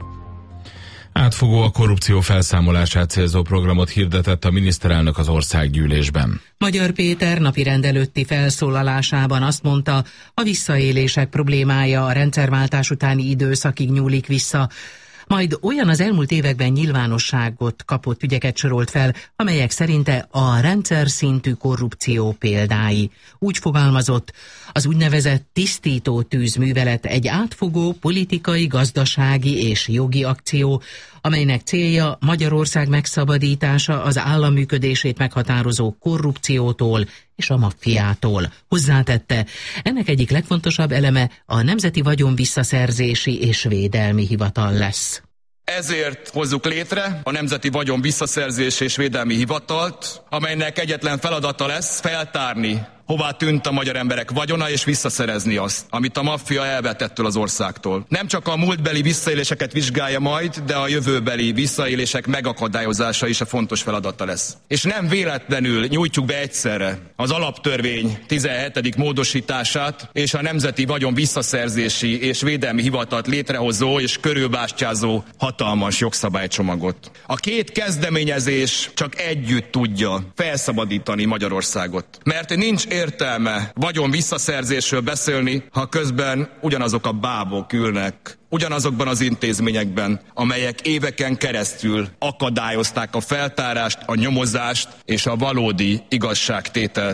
Átfogó a korrupció felszámolását célzó programot hirdetett a miniszterelnök az országgyűlésben. Magyar Péter napirend előtti felszólalásában azt mondta, a visszaélések problémája a rendszerváltás utáni időszakig nyúlik vissza, majd olyan az elmúlt években nyilvánosságot kapott ügyeket sorolt fel, amelyek szerinte a rendszer szintű korrupció példái. Úgy fogalmazott, az úgynevezett tisztító tűzművelet egy átfogó politikai, gazdasági és jogi akció, amelynek célja Magyarország megszabadítása az állam működését meghatározó korrupciótól és a maffiától. Hozzátette, ennek egyik legfontosabb eleme a Nemzeti Vagyon Visszaszerzési és Védelmi Hivatal lesz. Ezért hozzuk létre a Nemzeti Vagyon Visszaszerzési és Védelmi Hivatalt, amelynek egyetlen feladata lesz feltárni, hová tűnt a magyar emberek vagyona, és visszaszerezni azt, amit a maffia elvett ettől az országtól. Nem csak a múltbeli visszaéléseket vizsgálja majd, de a jövőbeli visszaélések megakadályozása is a fontos feladata lesz. És nem véletlenül nyújtjuk be egyszerre az alaptörvény 17. módosítását és a Nemzeti Vagyon Visszaszerzési és Védelmi Hivatalt létrehozó és körülbástyázó hatalmas jogszabálycsomagot. A két kezdeményezés csak együtt tudja felszabadítani Magyarországot. Mert nincs értelme vagyon visszaszerzésről beszélni, ha közben ugyanazok a bábok ülnek ugyanazokban az intézményekben, amelyek éveken keresztül akadályozták a feltárást, a nyomozást és a valódi igazságtételt.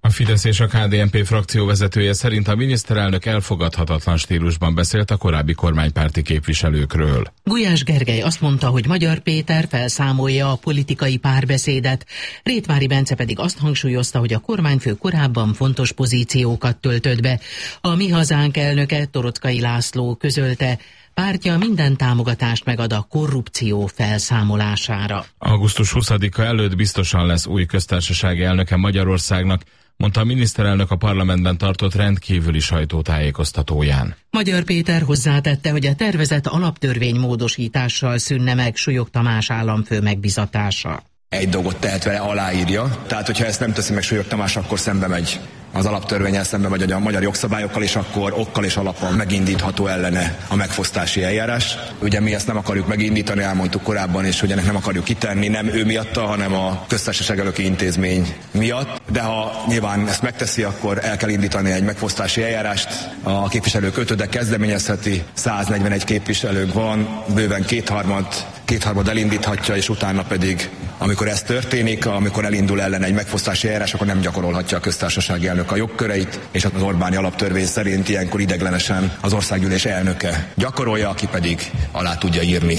A Fidesz és a KDNP frakcióvezetője szerint a miniszterelnök elfogadhatatlan stílusban beszélt a korábbi kormánypárti képviselőkről. Gulyás Gergely azt mondta, hogy Magyar Péter felszámolja a politikai párbeszédet, Rétvári Bence pedig azt hangsúlyozta, hogy a kormányfő korábban fontos pozíciókat töltött be. A Mi Hazánk elnöke, Toroczkai László közölte, pártja minden támogatást megad a korrupció felszámolására. Augusztus 20-a előtt biztosan lesz új köztársasági elnöke Magyarországnak, mondta a miniszterelnök a parlamentben tartott rendkívüli sajtótájékoztatóján. Magyar Péter hozzátette, hogy a tervezett alaptörvény módosítással szűnne meg Súlyog Tamás államfő megbizatása. Egy dolgot tehet vele, aláírja. Tehát, hogyha ezt nem teszi meg Súlyog Tamás, akkor szembe megy az alaptörvénnyel, szembe megy a magyar jogszabályokkal, és akkor okkal és alapon megindítható ellene a megfosztási eljárás. Ugye mi ezt nem akarjuk megindítani, elmondtuk korábban is, hogy ennek nem akarjuk kitenni, nem ő miatta, hanem a köztársaság elnöki intézmény miatt. De ha nyilván ezt megteszi, akkor el kell indítani egy megfosztási eljárást. A képviselők ötöde kezdeményezheti, 141 képviselőnk van, bőven kétharmad elindíthatja, és utána pedig, amikor ez történik, amikor elindul ellen egy megfosztási eljárás, akkor nem gyakorolhatja a köztársasági elnök a jogköreit, és az Orbáni alaptörvény szerint ilyenkor ideiglenesen az országgyűlés elnöke gyakorolja, aki pedig alá tudja írni.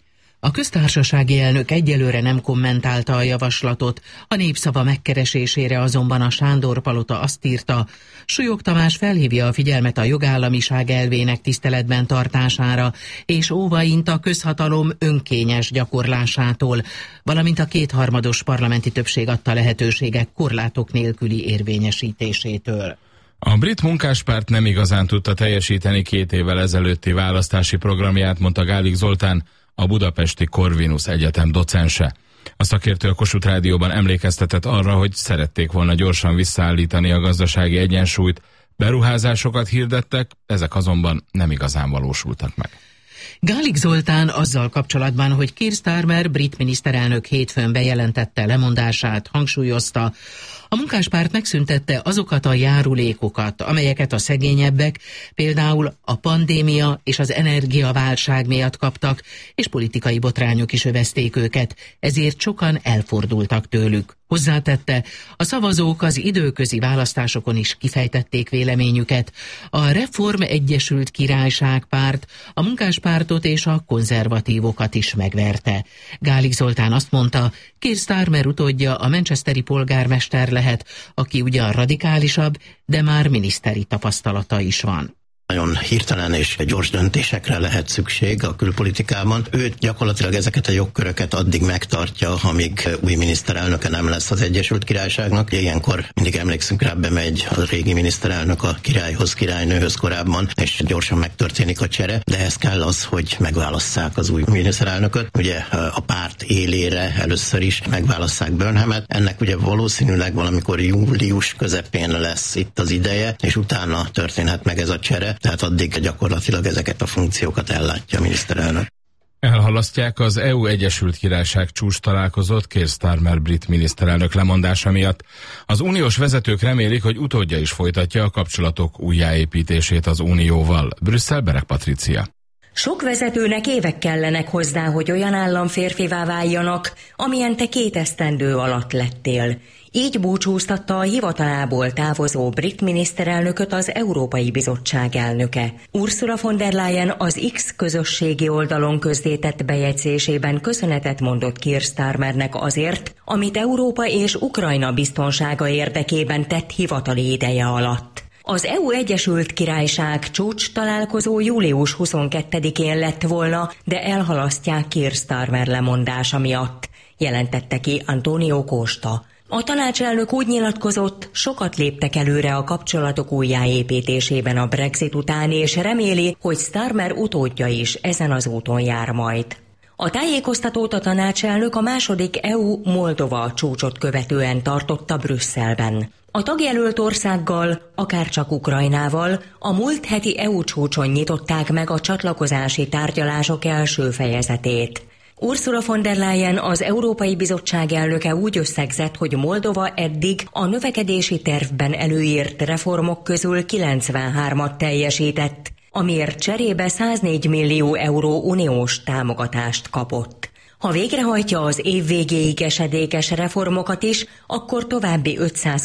A köztársasági elnök egyelőre nem kommentálta a javaslatot, a Népszava megkeresésére azonban a Sándor-palota azt írta, Súlyog Tamás felhívja a figyelmet a jogállamiság elvének tiszteletben tartására, és óvaint a közhatalom önkényes gyakorlásától, valamint a kétharmados parlamenti többség adta lehetőségek korlátok nélküli érvényesítésétől. A brit munkáspárt nem igazán tudta teljesíteni 2 évvel ezelőtti választási programját, mondta Gálik Zoltán, a budapesti Corvinus Egyetem docense. A szakértő a Kossuth Rádióban emlékeztetett arra, hogy szerették volna gyorsan visszaállítani a gazdasági egyensúlyt, beruházásokat hirdettek, ezek azonban nem igazán valósultak meg. Gálik Zoltán azzal kapcsolatban, hogy Keir Starmer brit miniszterelnök hétfőn bejelentette lemondását, hangsúlyozta, a munkáspárt megszüntette azokat a járulékokat, amelyeket a szegényebbek például a pandémia és az energiaválság miatt kaptak, és politikai botrányok is övezték őket, ezért sokan elfordultak tőlük. Hozzátette, a szavazók az időközi választásokon is kifejtették véleményüket. A Reform Egyesült Királyság párt a munkáspártot és a konzervatívokat is megverte. Gálik Zoltán azt mondta, Keir Starmer utódja a manchesteri polgármester lehet, aki ugyan radikálisabb, de már miniszteri tapasztalata is van. Nagyon hirtelen és gyors döntésekre lehet szükség a külpolitikában. Ő gyakorlatilag ezeket a jogköröket addig megtartja, amíg új miniszterelnöke nem lesz az Egyesült Királyságnak. Ilyenkor mindig emlékszünk rá, bemegy a régi miniszterelnök a királyhoz, királynőhöz korábban, és gyorsan megtörténik a csere, de ehhez kell az, hogy megválasszák az új miniszterelnököt. Ugye a párt élére először is megválasszák Burnhamet. Ennek ugye valószínűleg valamikor július közepén lesz itt az ideje, és utána történhet meg ez a csere. Tehát addig gyakorlatilag ezeket a funkciókat ellátja a miniszterelnök. Elhalasztják az EU Egyesült Királyság csúcs találkozót Keir Starmer brit miniszterelnök lemondása miatt. Az uniós vezetők remélik, hogy utódja is folytatja a kapcsolatok újjáépítését az unióval. Brüsszel, Berek Patricia. Sok vezetőnek évek kellenek hozzá, hogy olyan államférfivá váljanak, amilyen te 2 esztendő alatt lettél. Így búcsúztatta a hivatalából távozó brit miniszterelnököt az Európai Bizottság elnöke. Ursula von der Leyen az X közösségi oldalon közzétett bejegyzésében köszönetet mondott Keir Starmernek azért, amit Európa és Ukrajna biztonsága érdekében tett hivatali ideje alatt. Az EU Egyesült Királyság csúcs találkozó július 22-én lett volna, de elhalasztják Keir Starmer lemondása miatt, jelentette ki Antonio Costa. A tanácselnök úgy nyilatkozott, sokat léptek előre a kapcsolatok újjáépítésében a Brexit után, és reméli, hogy Starmer utódja is ezen az úton jár majd. A tájékoztatót a tanácselnök a második EU-Moldova csúcsot követően tartotta Brüsszelben. A tagjelölt országgal, akárcsak Ukrajnával a múlt heti EU csúcson nyitották meg a csatlakozási tárgyalások első fejezetét. Ursula von der Leyen, az Európai Bizottság elnöke úgy összegzett, hogy Moldova eddig a növekedési tervben előírt reformok közül 93-at teljesített, amiért cserébe 104 millió euró uniós támogatást kapott. Ha végrehajtja az év végéig esedékes reformokat is, akkor további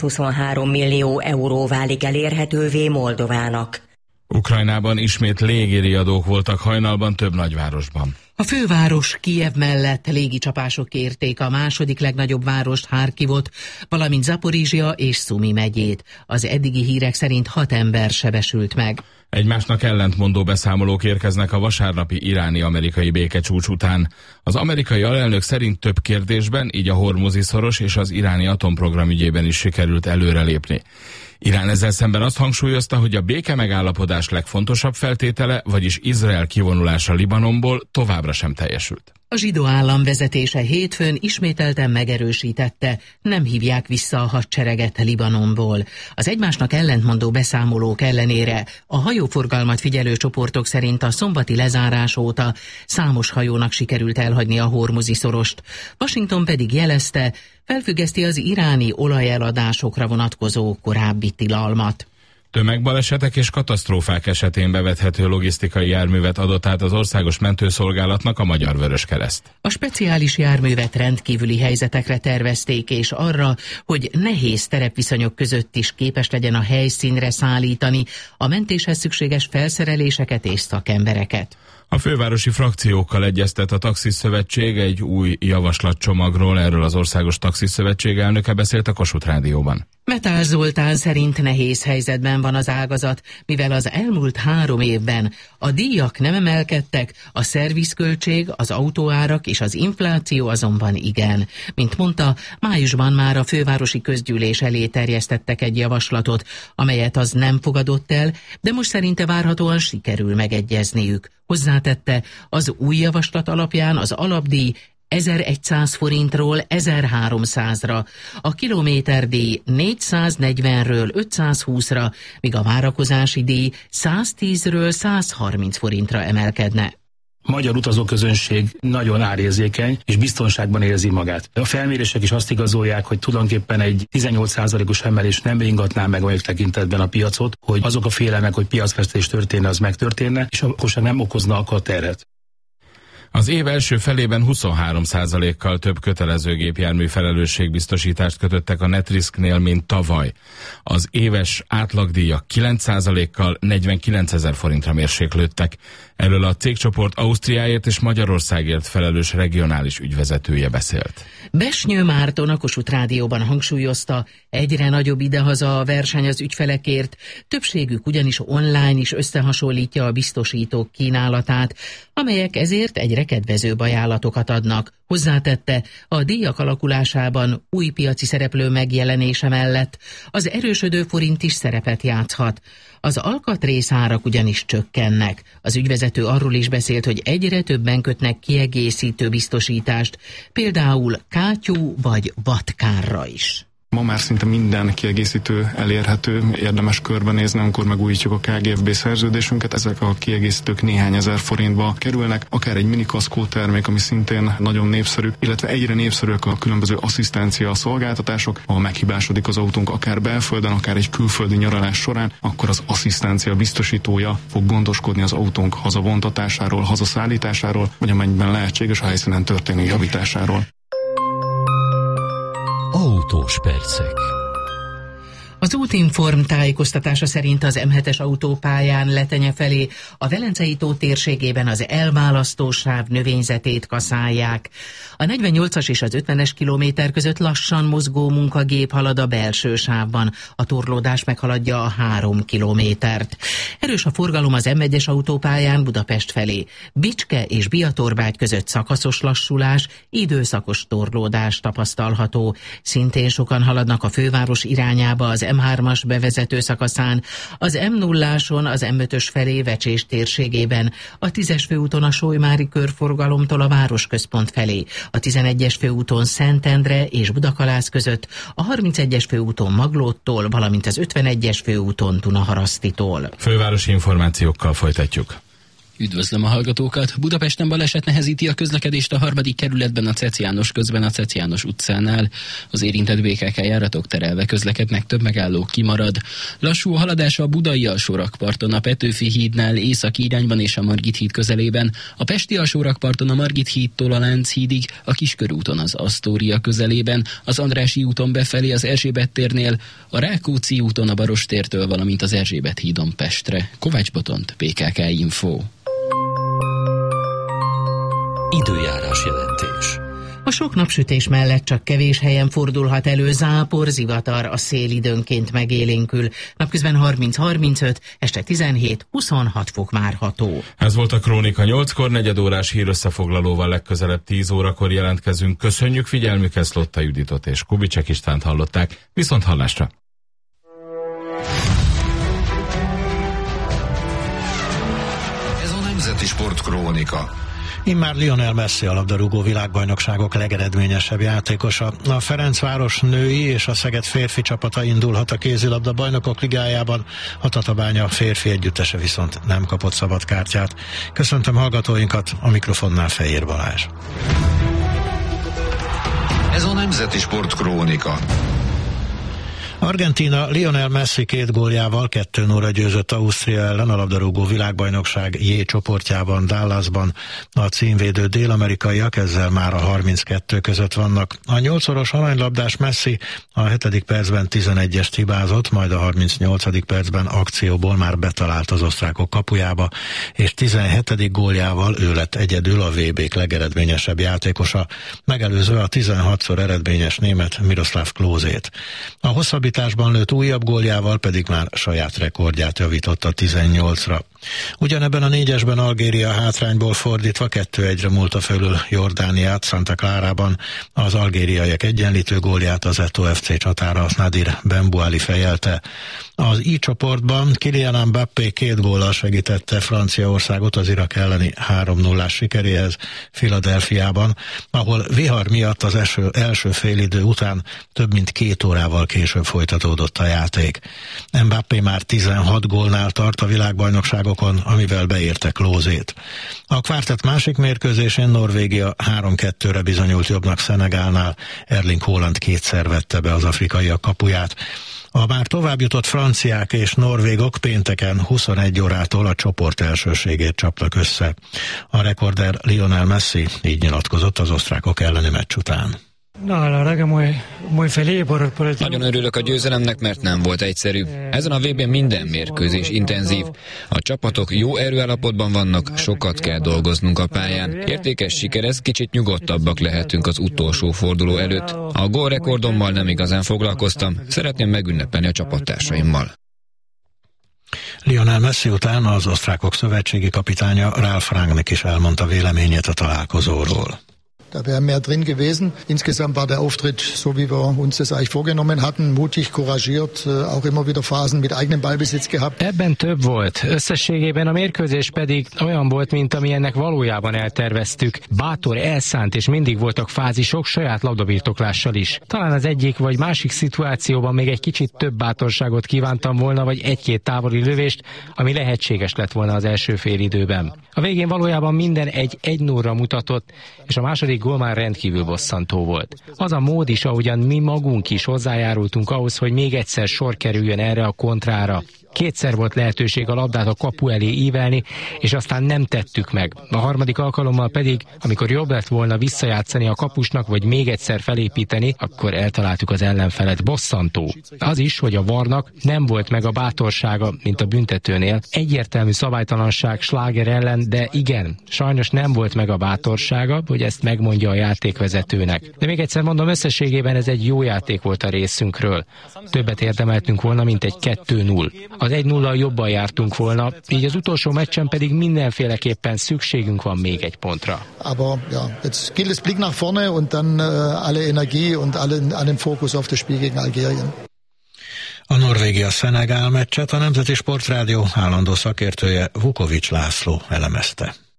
523 millió euró válik elérhetővé Moldovának. Ukrajnában ismét légiriadók voltak hajnalban több nagyvárosban. A főváros Kijev mellett légicsapások érték a második legnagyobb várost, Harkivot, valamint Zaporizsia és Szumi megyét. Az eddigi hírek szerint 6 ember sebesült meg. Egymásnak ellentmondó beszámolók érkeznek a vasárnapi iráni-amerikai békecsúcs után. Az amerikai alelnök szerint több kérdésben, így a Hormuzi-szoros és az iráni atomprogram ügyében is sikerült előrelépni. Irán ezzel szemben azt hangsúlyozta, hogy a béke megállapodás legfontosabb feltétele, vagyis Izrael kivonulása Libanonból továbbra sem teljesült. A zsidó állam vezetése hétfőn ismételten megerősítette, nem hívják vissza a hadsereget Libanonból. Az egymásnak ellentmondó beszámolók ellenére a hajóforgalmat figyelő csoportok szerint a szombati lezárás óta számos hajónak sikerült elhagyni a Hormuzi-szorost. Washington pedig jelezte, felfüggeszti az iráni olajeladásokra vonatkozó korábbi tilalmat. Tömegbalesetek és katasztrófák esetén bevethető logisztikai járművet adott át az Országos Mentőszolgálatnak a Magyar Vöröskereszt. A speciális járművet rendkívüli helyzetekre tervezték, és arra, hogy nehéz terepviszonyok között is képes legyen a helyszínre szállítani a mentéshez szükséges felszereléseket és szakembereket. A fővárosi frakciókkal egyeztet a Taxiszövetség egy új javaslatcsomagról, erről az Országos Taxiszövetség elnöke beszélt a Kossuth Rádióban. Metál Zoltán szerint nehéz helyzetben van az ágazat, mivel az elmúlt 3 évben a díjak nem emelkedtek, a szervizköltség, az autóárak és az infláció azonban igen. Mint mondta, májusban már a fővárosi közgyűlés elé terjesztettek egy javaslatot, amelyet az nem fogadott el, de most szerinte várhatóan sikerül megegyezniük. Hozzátette, az új javaslat alapján az alapdíj 1100 forintról 1300-ra, a kilométerdíj 440-ről 520-ra, míg a várakozási díj 110-ről 130 forintra emelkedne. A magyar utazóközönség nagyon árérzékeny és biztonságban érzi magát. A felmérések is azt igazolják, hogy tulajdonképpen egy 18%-os emelés nem ingatná meg olyan tekintetben a piacot, hogy azok a félelmek, hogy piacvesztés történne, az megtörténne, és a lakosság nem okozna akkor terhet. Az év első felében 23%-kal több kötelező gépjármű felelősségbiztosítást kötöttek a Netrisknél, mint tavaly. Az éves átlagdíjak 9%-kal 49 000 forintra mérséklődtek. Erről a cégcsoport Ausztriáért és Magyarországért felelős regionális ügyvezetője beszélt. Besnyő Márton a Kossuth Rádióban hangsúlyozta, egyre nagyobb idehaza a verseny az ügyfelekért, többségük ugyanis online is összehasonlítja a biztosítók kínálatát, amelyek ezért egyre kedvezőbb ajánlatokat adnak. Hozzátette, a díjak alakulásában új piaci szereplő megjelenése mellett az erősödő forint is szerepet játszhat. Az alkatrészárak ugyanis csökkennek. Az ügyvezető arról is beszélt, hogy egyre többen kötnek kiegészítő biztosítást, például kátyú vagy vadkárra is. Ma már szinte minden kiegészítő elérhető, érdemes körbenézni, amikor megújítjuk a KGFB szerződésünket. Ezek a kiegészítők néhány ezer forintba kerülnek, akár egy minikaszkó termék, ami szintén nagyon népszerű, illetve egyre népszerűek a különböző asszisztencia szolgáltatások. Ha meghibásodik az autónk akár belföldön, akár egy külföldi nyaralás során, akkor az asszisztencia biztosítója fog gondoskodni az autónk hazavontatásáról, hazaszállításáról, vagy amennyiben lehetséges a helyszínen történő javításáról. Autós percek. Az Útinform tájékoztatása szerint az M7-es autópályán Letenye felé a Velencei tó térségében az elválasztó sáv növényzetét kaszálják. A 48-as és az 50-es kilométer között lassan mozgó munkagép halad a belső sávban. A torlódás meghaladja a 3 kilométert. Erős a forgalom az M1-es autópályán Budapest felé. Bicske és Biatorbágy között szakaszos lassulás, időszakos torlódás tapasztalható. Szintén sokan haladnak a főváros irányába az M3-as bevezető szakaszán, az M0-áson az M5-ös felé Vecsés térségében, a 10-es főúton a Solymári körforgalomtól a városközpont felé, a 11-es főúton Szentendre és Budakalász között, a 31-es főúton Maglóttól, valamint az 51-es főúton Dunaharasztitól. Fővárosi információkkal folytatjuk. Üdvözlöm a hallgatókat! Budapesten baleset nehezíti a közlekedést a 3. kerületben a Cec János közben a Cec János utcánál. Az érintett BKK járatok terelve közlekednek, több megálló kimarad. Lassú a haladás a budai alsórakparton, a Petőfi hídnál északi irányban és a Margit híd közelében, a pesti alsórakparton a Margit hídtól a Lánchídig, a Kiskörúton az Asztória közelében, az Andrássy úton befelé az Erzsébet térnél, a Rákóczi úton a Barostértől, valamint az Erzsébet hídon Pestre. Kovács Botont, BKK Info. Időjárás jelentés. A sok napsütés mellett csak kevés helyen fordulhat elő zápor, zivatar, a szél időnként megélénkül. Napközben 30-35, este 17-26 fok várható. Ez volt a Krónika 8-kor, negyedórás hírösszefoglalóval legközelebb 10 órakor jelentkezünk. Köszönjük figyelmüket, Szlotta Juditot és Kubicek Istvánt hallották. Viszont hallásra! Ez a Nemzeti Sport Krónika. Immár Lionel Messi a labdarúgó világbajnokságok legeredményesebb játékosa. A Ferencváros női és a Szeged férfi csapata indulhat a kézilabda bajnokok ligájában, a Tatabánya férfi együttese viszont nem kapott szabad kártyát. Köszöntöm hallgatóinkat, a mikrofonnál Fejér Balázs. Ez a Nemzeti Sport Krónika. Argentína Lionel Messi 2 góljával 2-0-ra győzött Ausztria ellen a labdarúgó világbajnokság J csoportjában, Dallasban. A címvédő dél-amerikaiak ezzel már a 32 között vannak. A 8-szoros aranylabdás Messi a 7. percben 11-est hibázott, majd a 38. percben akcióból már betalált az osztrákok kapujába, és 17. góljával ő lett egyedül a VB-k legeredményesebb játékosa, megelőzve a 16-szor eredményes német Miroslav Klózét. A hosszabbításban lőtt újabb góljával pedig már saját rekordját javította 18-ra. Ugyanebben a 4-esben Algéria hátrányból fordítva 2-1-re múlta fölül Jordániát Santa Clarában. Az algériaiak egyenlítő gólját az Eto'o FC csatára Nadir Benbouali fejelte. Az I csoportban Kylian Mbappé 2 góllal segítette Franciaországot az Irak elleni 3-0-ás sikeréhez Philadelphiában, ahol vihar miatt az első félidő után több mint 2 órával később folytatódott a játék. Mbappé már 16 gólnál tart a világbajnokságokon, amivel beérte Klózét. A kvártett másik mérkőzésén Norvégia 3-2-re bizonyult jobbnak Szenegálnál, Erling Haaland 2-szer vette be az afrikaiak kapuját. A már továbbjutott franciák és norvégok pénteken 21 órától a csoport elsőségét csaptak össze. A rekorder Lionel Messi így nyilatkozott az osztrákok elleni meccs után. Nagyon örülök a győzelemnek, mert nem volt egyszerű. Ezen a VB-n minden mérkőzés intenzív. A csapatok jó erőállapotban vannak, sokat kell dolgoznunk a pályán. Értékes siker ez, kicsit nyugodtabbak lehetünk az utolsó forduló előtt. A gólrekordommal nem igazán foglalkoztam, szeretném megünnepelni a csapattársaimmal. Lionel Messi után az osztrákok szövetségi kapitánya Ralf Rangnick is elmondta véleményét a találkozóról. Da wäre mehr drin gewesen. Insgesamt war der Auftritt, so wie wir uns das eigentlich vorgenommen hatten, mutig, couragiert, auch immer wieder Phasen mit eigenem Ballbesitz gehabt. Ebben több volt. Összességében a mérkőzés pedig olyan volt, mint amilyennek valójában elterveztük. Bátor, elszánt, és mindig voltak fázisok saját labdabirtoklással is. Talán az egyik vagy másik szituációban még egy kicsit több bátorságot kívántam volna, vagy 1-2 távoli lövést, ami lehetséges lett volna az első félidőben. A végén valójában minden 1-0-ra mutatott, és a második gól már rendkívül bosszantó volt. Az a mód is, ahogyan mi magunk is hozzájárultunk ahhoz, hogy még egyszer sor kerüljön erre a kontrára. 2-szer volt lehetőség a labdát a kapu elé ívelni, és aztán nem tettük meg. A harmadik alkalommal pedig, amikor jobb lett volna visszajátszani a kapusnak, vagy még egyszer felépíteni, akkor eltaláltuk az ellenfelet. Bosszantó. Az is, hogy a VAR-nak nem volt meg a bátorsága, mint a büntetőnél. Egyértelmű szabálytalanság Schlager ellen, de igen, sajnos nem volt meg a bátorsága, hogy ezt megmondja a játékvezetőnek. De még egyszer mondom, összességében ez egy jó játék volt a részünkről. Többet érdemeltünk volna, mint egy 2-0. Az 1-0-al jobban jártunk volna, így az utolsó meccsen pedig mindenféleképpen szükségünk van még egy pontra. Aber ja, jetzt gilt es Blick nach vorne und dann alle Energie und allen Fokus auf das Spiel gegen Algerien. A Norvégia-Szenegál meccset a Nemzeti Sportrádió állandó szakértője Vukovics László elemezte.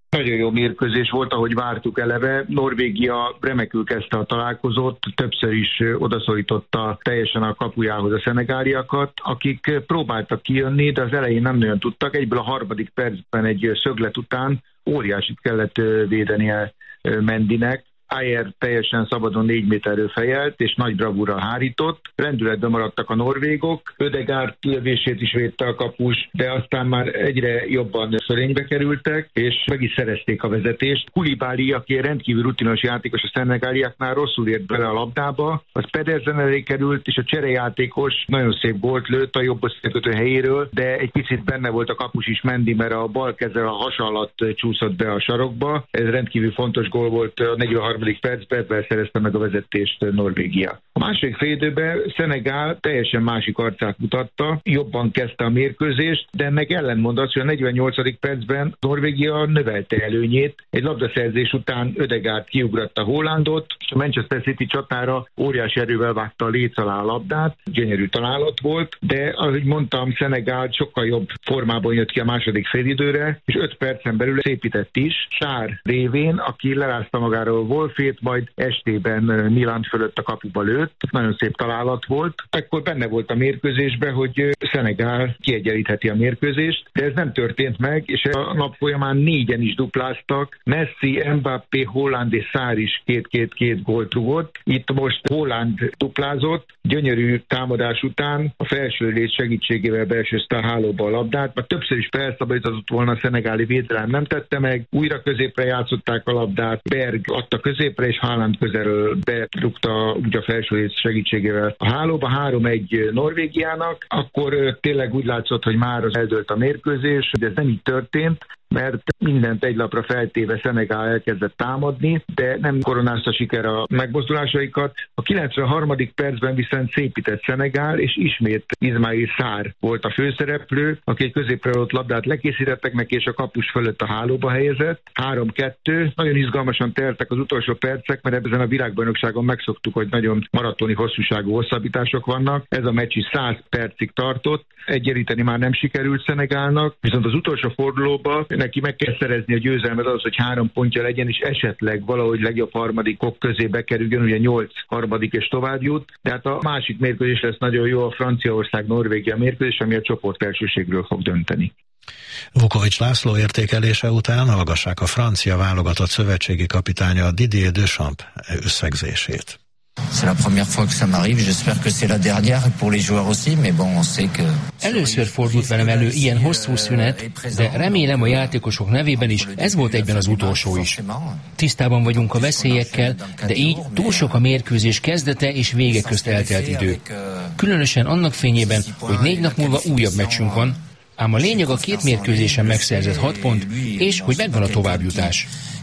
Nagyon jó mérkőzés volt, ahogy vártuk eleve. Norvégia remekül kezdte a találkozót, többször is odaszorította teljesen a kapujához a szenegáliakat, akik próbáltak kijönni, de az elején nem nagyon tudtak. Egyből a harmadik percben egy szöglet után óriásit kellett védenie Mendynek. Ajer teljesen szabadon 4 méterről fejelt, és nagy bravúrral hárított. Rendületben maradtak a norvégok, Ödegaard lövését is védte a kapus, de aztán már egyre jobban fölénybe kerültek, és meg is szerezték a vezetést. Koulibaly, aki rendkívül rutinos játékos a szenegáliaknál, rosszul ért bele a labdába, az Pedersen elé került, és a cserejátékos nagyon szép gólt lőtt a jobb összekötő helyéről, de egy picit benne volt a kapus is, Mendy, mert a bal keze a hasa alatt csúszott be a sarokba. Ez rendkívül fontos gól volt a 43. percben szerezte meg a vezetést Norvégia. A második félidőben Szenegál teljesen másik arcát mutatta, jobban kezdte a mérkőzést, de ennek ellentmond az, hogy a 48. percben Norvégia növelte előnyét. Egy labdaszerzés után Ödegaard kiugratta Haalandot, és a Manchester City csatára óriási erővel vágta a léc alá a labdát. Gyönyörű találat volt, de ahogy mondtam, Szenegál sokkal jobb formában jött ki a második félidőre, és 5 percen belül szépített is. Sár révén, aki lerázta magáról Wolfét, majd estében Milan fölött a kapuba lőtt. Nagyon szép találat volt. Ekkor benne volt a mérkőzésben, hogy Szenegál kiegyenlítheti a mérkőzést, de ez nem történt meg, és a nap folyamán 4-en is dupláztak. Messi, Mbappé, Haaland és Sár is két gólt rúgott. Itt most Haaland duplázott, gyönyörű támadás után a felső léc segítségével beesőzte a hálóba a labdát, mert többször is felszabadított volna a szenegáli védelem, nem tette meg. Újra középre játszották a labdát, Berg adta középre, és Haaland közelről berúgta úgy a felső léc segítségével a hálóba. 3-1 Norvégiának, akkor tényleg úgy látszott, hogy már eldőlt a mérkőzés, de ez nem így történt, mert mindent egy lapra feltéve Szenegál elkezdett támadni, de nem koronázta siker a megmozdulásaikat. A 93. percben viszont szépített Szenegál, és ismét Ismail Sarr volt a főszereplő, aki egy középre adott labdát lekészítettek neki, és a kapus fölött a hálóba helyezett. 3-2. Nagyon izgalmasan teltek az utolsó percek, mert ebben a világbajnokságon megszoktuk, hogy nagyon maratoni hosszúságú hosszabbítások vannak. Ez a meccs is 100 percig tartott. Egyenlíteni már nem sikerült Szenegálnak, viszont az utolsó fordulóban neki meg kell szerezni a győzelmet az, hogy 3 pontja legyen, és esetleg valahogy legjobb harmadikok közé bekerüljön, ugye 8 harmadik és tovább jut. Tehát a másik mérkőzés lesz nagyon jó, a Franciaország-Norvégia mérkőzés, ami a csoportelsőségről fog dönteni. Vukovics László értékelése után hallgassák a francia válogatott szövetségi kapitánya Didier Deschamps összegzését. C'est la première fois que ça m'arrive, j'espère que c'est la dernière pour les joueurs aussi, mais bon, on sait que... Először fordult velem elő ilyen hosszú szünet, de remélem a játékosok nevében is ez volt egyben az utolsó is. Tisztában vagyunk a veszélyekkel, de így túl sok a mérkőzés kezdete és vége közt eltelt idő. Különösen annak fényében, hogy 4 nap múlva újabb meccsünk van, ám a lényeg a 2 mérkőzésen megszerzett 6 pont, és hogy megvan a továbbjutás.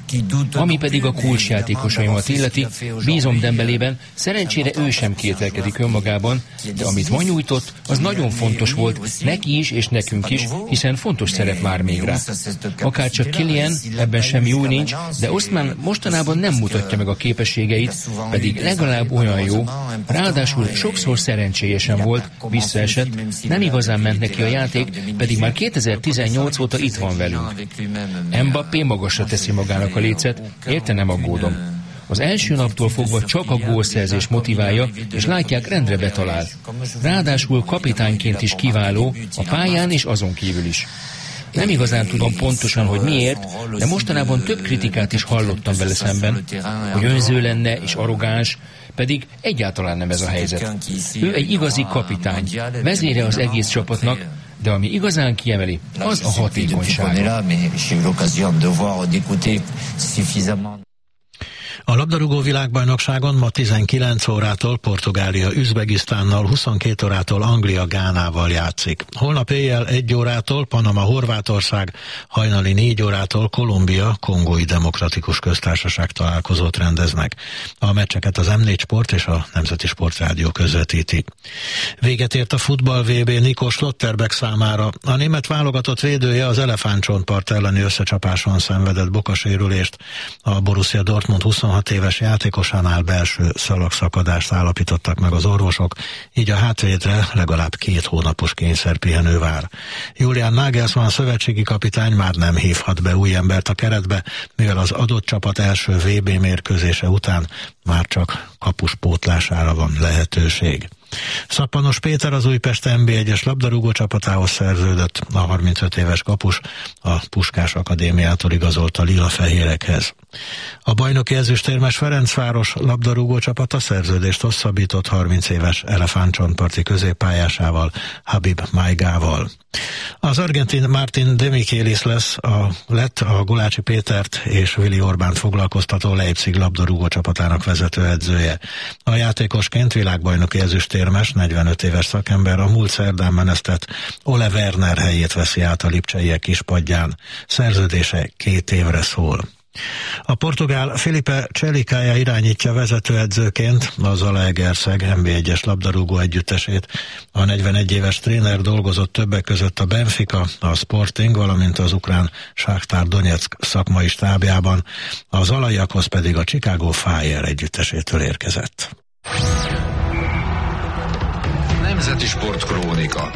Ami pedig a kulcsjátékosaimat illeti, bízom Dembélében, szerencsére ő sem kételkedik önmagában, de amit ma nyújtott, az nagyon fontos volt neki is és nekünk is, hiszen fontos szerep vár még rá. Akárcsak Kylian, ebben semmi új nincs, de Oszmán mostanában nem mutatja meg a képességeit, pedig legalább olyan jó, ráadásul sokszor szerencsélyesen volt, visszaesett, nem igazán ment neki a játék, pedig már 2018 óta itt van velünk. Mbappé magasra teszi magának a lécet, érte nem aggódom. Az első naptól fogva csak a gólszerzés motiválja, és látják, rendre betalál. Ráadásul kapitányként is kiváló, a pályán és azon kívül is. Nem igazán tudom pontosan, hogy miért, de mostanában több kritikát is hallottam vele szemben, hogy önző lenne és arrogáns, pedig egyáltalán nem ez a helyzet. Ő egy igazi kapitány, vezére az egész csapatnak, de ami igazán kiemeli, az a hatékonyság. A labdarúgó világbajnokságon ma 19 órától Portugália Üzbegisztánnal, 22 órától Anglia Gánával játszik. Holnap éjjel 1 órától Panama Horvátország, hajnali 4 órától Kolumbia Kongói Demokratikus Köztársaság találkozót rendeznek. A meccseket az M4 Sport és a Nemzeti Sportrádió közvetíti. Véget ért a futball VB Nico Schlotterbeck számára. A német válogatott védője az elefántcsontpart elleni összecsapáson szenvedett bokasérülést. A Borussia Dortmund 26 26 éves játékosánál belső szalagszakadást állapítottak meg az orvosok, így a hátvédre legalább 2 hónapos kényszerpihenő vár. Julian Nagelsmann szövetségi kapitány már nem hívhat be új embert a keretbe, mivel az adott csapat első VB mérkőzése után már csak kapus pótlására van lehetőség. Szappanos Péter az Újpest NB1-es labdarúgó csapatához szerződött, a 35 éves kapus a Puskás Akadémiától igazolt a lila-fehérekhez. A bajnoki ezüstérmes Ferencváros labdarúgó csapata szerződést hosszabbított 30 éves elefántcsontparti középpályásával, Habib Maigával. Az argentin Martin de Michelis lett a Gulácsi Pétert és Willi Orbánt foglalkoztató Leipzig labdarúgó csapatának vezetőedzője. A játékosként világbajnoki ezüstérmes, 45 éves szakember a múlt szerdán menesztett Ole Werner helyét veszi át a lipcseiek kispadján. Szerződése 2 évre szól. A portugál Filipe Cselikája irányítja vezetőedzőként a Zalaegerszeg NB1-es labdarúgó együttesét. A 41 éves tréner dolgozott többek között a Benfica, a Sporting, valamint az ukrán Shakhtar Donetsk szakmai stábjában, a zalaiakhoz pedig a Chicago Fire együttesétől érkezett. Nemzeti Sportkrónika.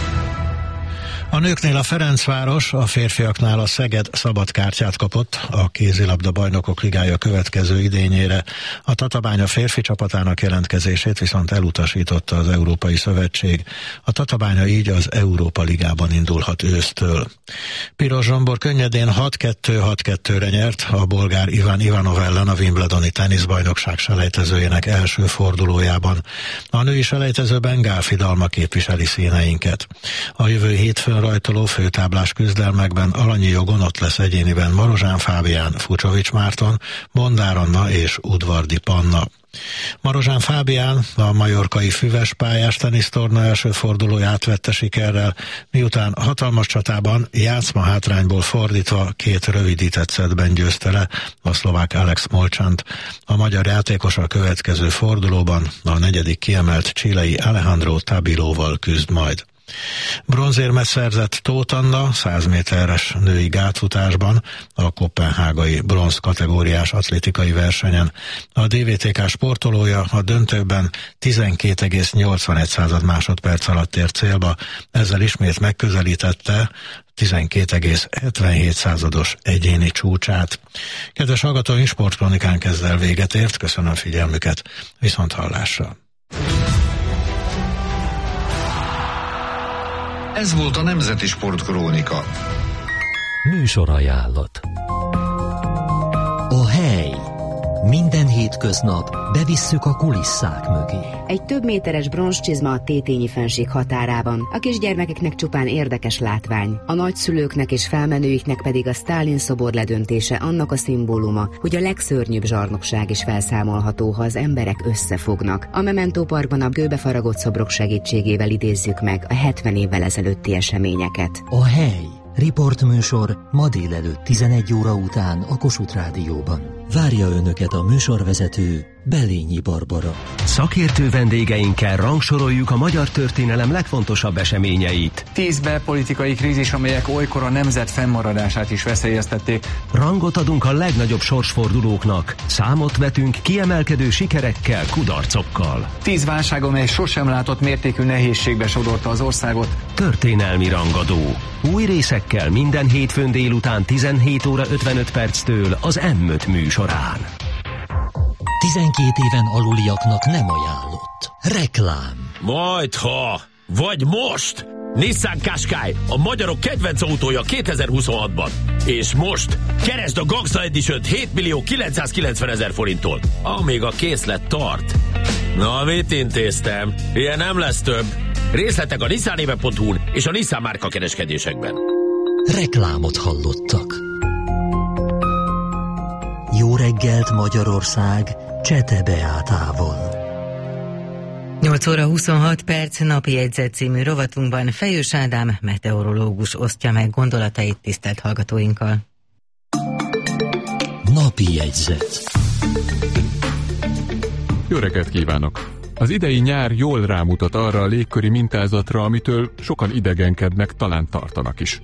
A nőknél a Ferencváros, a férfiaknál a Szeged szabadkártyát kapott a kézilabda bajnokok ligája következő idényére. A Tatabánya férfi csapatának jelentkezését viszont elutasította az Európai Szövetség. A Tatabánya így az Európa Ligában indulhat ősztől. Piros Zsombor könnyedén 6-2-6-2-re nyert a bolgár Ivan Ivanov ellen a Wimbledoni teniszbajnokság selejtezőjének első fordulójában. A női selejtezőben Gál Fidalma képviseli színeinket. A jövő hétfőn rajtoló főtáblás küzdelmekben alanyi jogon ott lesz egyéniben Marozsán Fábián, Fucsovics Márton, Bondár Anna és Udvardi Panna. Marozsán Fábián a majorkai füves pályás tenisztorna első fordulóját vette sikerrel, miután hatalmas csatában játszmahátrányból fordítva 2 rövidített szettben győzte le a szlovák Alex Molcsant. A magyar játékos a következő fordulóban a 4. kiemelt chilei Alejandro Tabilóval küzd majd. Bronzérmet szerzett Tóth Anna 100 méteres női gátfutásban a koppenhágai bronz kategóriás atlétikai versenyen. A DVTK sportolója a döntőben 12,81 másodperc alatt ért célba, ezzel ismét megközelítette 12,77 egyéni csúcsát. Kedves hallgatóink, Sportkronikánk ezzel véget ért, köszönöm figyelmüket, viszont hallásra. Ez volt a Nemzeti Sportkrónika. Műsorajánlat. A hely. Minden hétköznap bevisszük a kulisszák mögé. Egy több méteres bronzcsizma a Tétényi fennsík határában. A kisgyermekeknek csupán érdekes látvány. A nagyszülőknek és felmenőiknek pedig a Sztálin szobor ledöntése annak a szimbóluma, hogy a legszörnyűbb zsarnokság is felszámolható, ha az emberek összefognak. A Memento Parkban a kőbefaragott szobrok segítségével idézzük meg a 70 évvel ezelőtti eseményeket. A hely. Riportműsor ma délelőtt 11 óra után a Kossuth Rádióban. Várja önöket a műsorvezető, Belényi Barbara. Szakértő vendégeinkkel rangsoroljuk a magyar történelem legfontosabb eseményeit. 10 belpolitikai krízis, amelyek olykor a nemzet fennmaradását is veszélyeztették. Rangot adunk a legnagyobb sorsfordulóknak. Számot vetünk kiemelkedő sikerekkel, kudarcokkal. 10 válság, amely sosem látott mértékű nehézségbe sodorta az országot. Történelmi rangadó. Új részekkel minden hétfőn délután 17 óra 55 perctől az M5 műsorán. 12 éven aluliaknak nem ajánlott. Reklám. Majdha, vagy most! Nissan Qashqai, a magyarok kedvenc autója 2026-ban. És most keresd a Gangsta Edition-t 7.990.000 forinttól, amíg a készlet tart. Na, mit intéztem? Ilyen nem lesz több. Részletek a nissanéve.hu-n és a Nissan márka kereskedésekben. Reklámot hallottak. Jó reggelt Magyarország, Csete Beátával. 8 óra 26 perc, napi jegyzet című rovatunkban Fejős Ádám meteorológus osztja meg gondolatait tisztelt hallgatóinkkal. Napi jegyzet. Jó reggelt kívánok! Az idei nyár jól rámutat arra a légköri mintázatra, amitől sokan idegenkednek, talán tartanak is.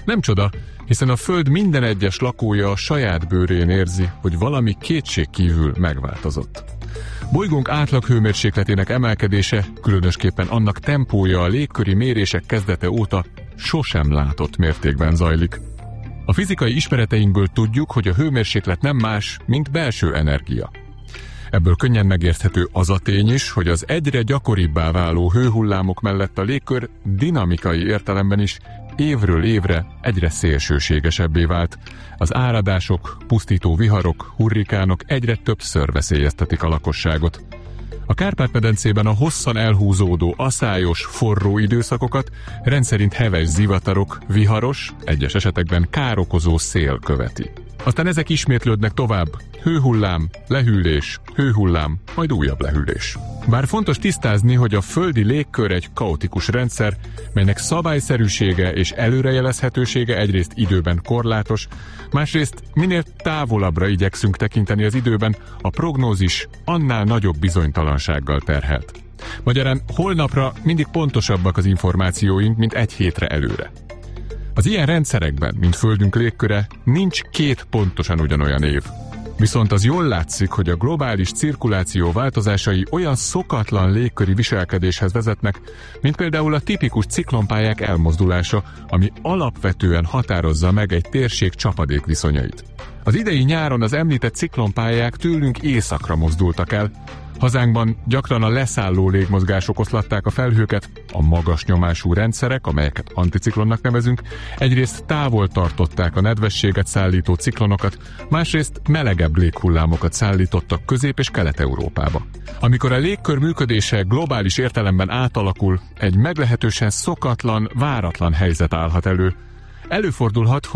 Nem csoda, hiszen a Föld minden egyes lakója a saját bőrén érzi, hogy valami kétségkívül megváltozott. Bolygónk átlag hőmérsékletének emelkedése, különösképpen annak tempója a légköri mérések kezdete óta sosem látott mértékben zajlik. A fizikai ismereteinkből tudjuk, hogy a hőmérséklet nem más, mint belső energia. Ebből könnyen megérthető az a tény is, hogy az egyre gyakoribbá váló hőhullámok mellett a légkör dinamikai értelemben is évről évre egyre szélsőségesebbé vált. Az áradások, pusztító viharok, hurrikánok egyre többször veszélyeztetik a lakosságot. A Kárpát-medencében a hosszan elhúzódó, aszályos, forró időszakokat rendszerint heves zivatarok, viharos, egyes esetekben károkozó szél követi. Aztán ezek ismétlődnek tovább. Hőhullám, lehűlés, hőhullám, majd újabb lehűlés. Bár fontos tisztázni, hogy a földi légkör egy kaotikus rendszer, melynek szabályszerűsége és előrejelezhetősége egyrészt időben korlátos, másrészt minél távolabbra igyekszünk tekinteni az időben, a prognózis annál nagyobb bizonytalansággal terhelt. Magyarán holnapra mindig pontosabbak az információink, mint egy hétre előre. Az ilyen rendszerekben, mint Földünk légköre, nincs két pontosan ugyanolyan év. Viszont az jól látszik, hogy a globális cirkuláció változásai olyan szokatlan légköri viselkedéshez vezetnek, mint például a tipikus ciklonpályák elmozdulása, ami alapvetően határozza meg egy térség csapadék viszonyait. Az idei nyáron az említett ciklonpályák tőlünk északra mozdultak el. Hazánkban gyakran a leszálló légmozgások oszlatták a felhőket, a magas nyomású rendszerek, amelyeket anticiklonnak nevezünk, egyrészt távol tartották a nedvességet szállító ciklonokat, másrészt melegebb léghullámokat szállítottak Közép- és Kelet-Európába. Amikor a légkör működése globális értelemben átalakul, egy meglehetősen szokatlan, váratlan helyzet állhat elő. Előfordulhat,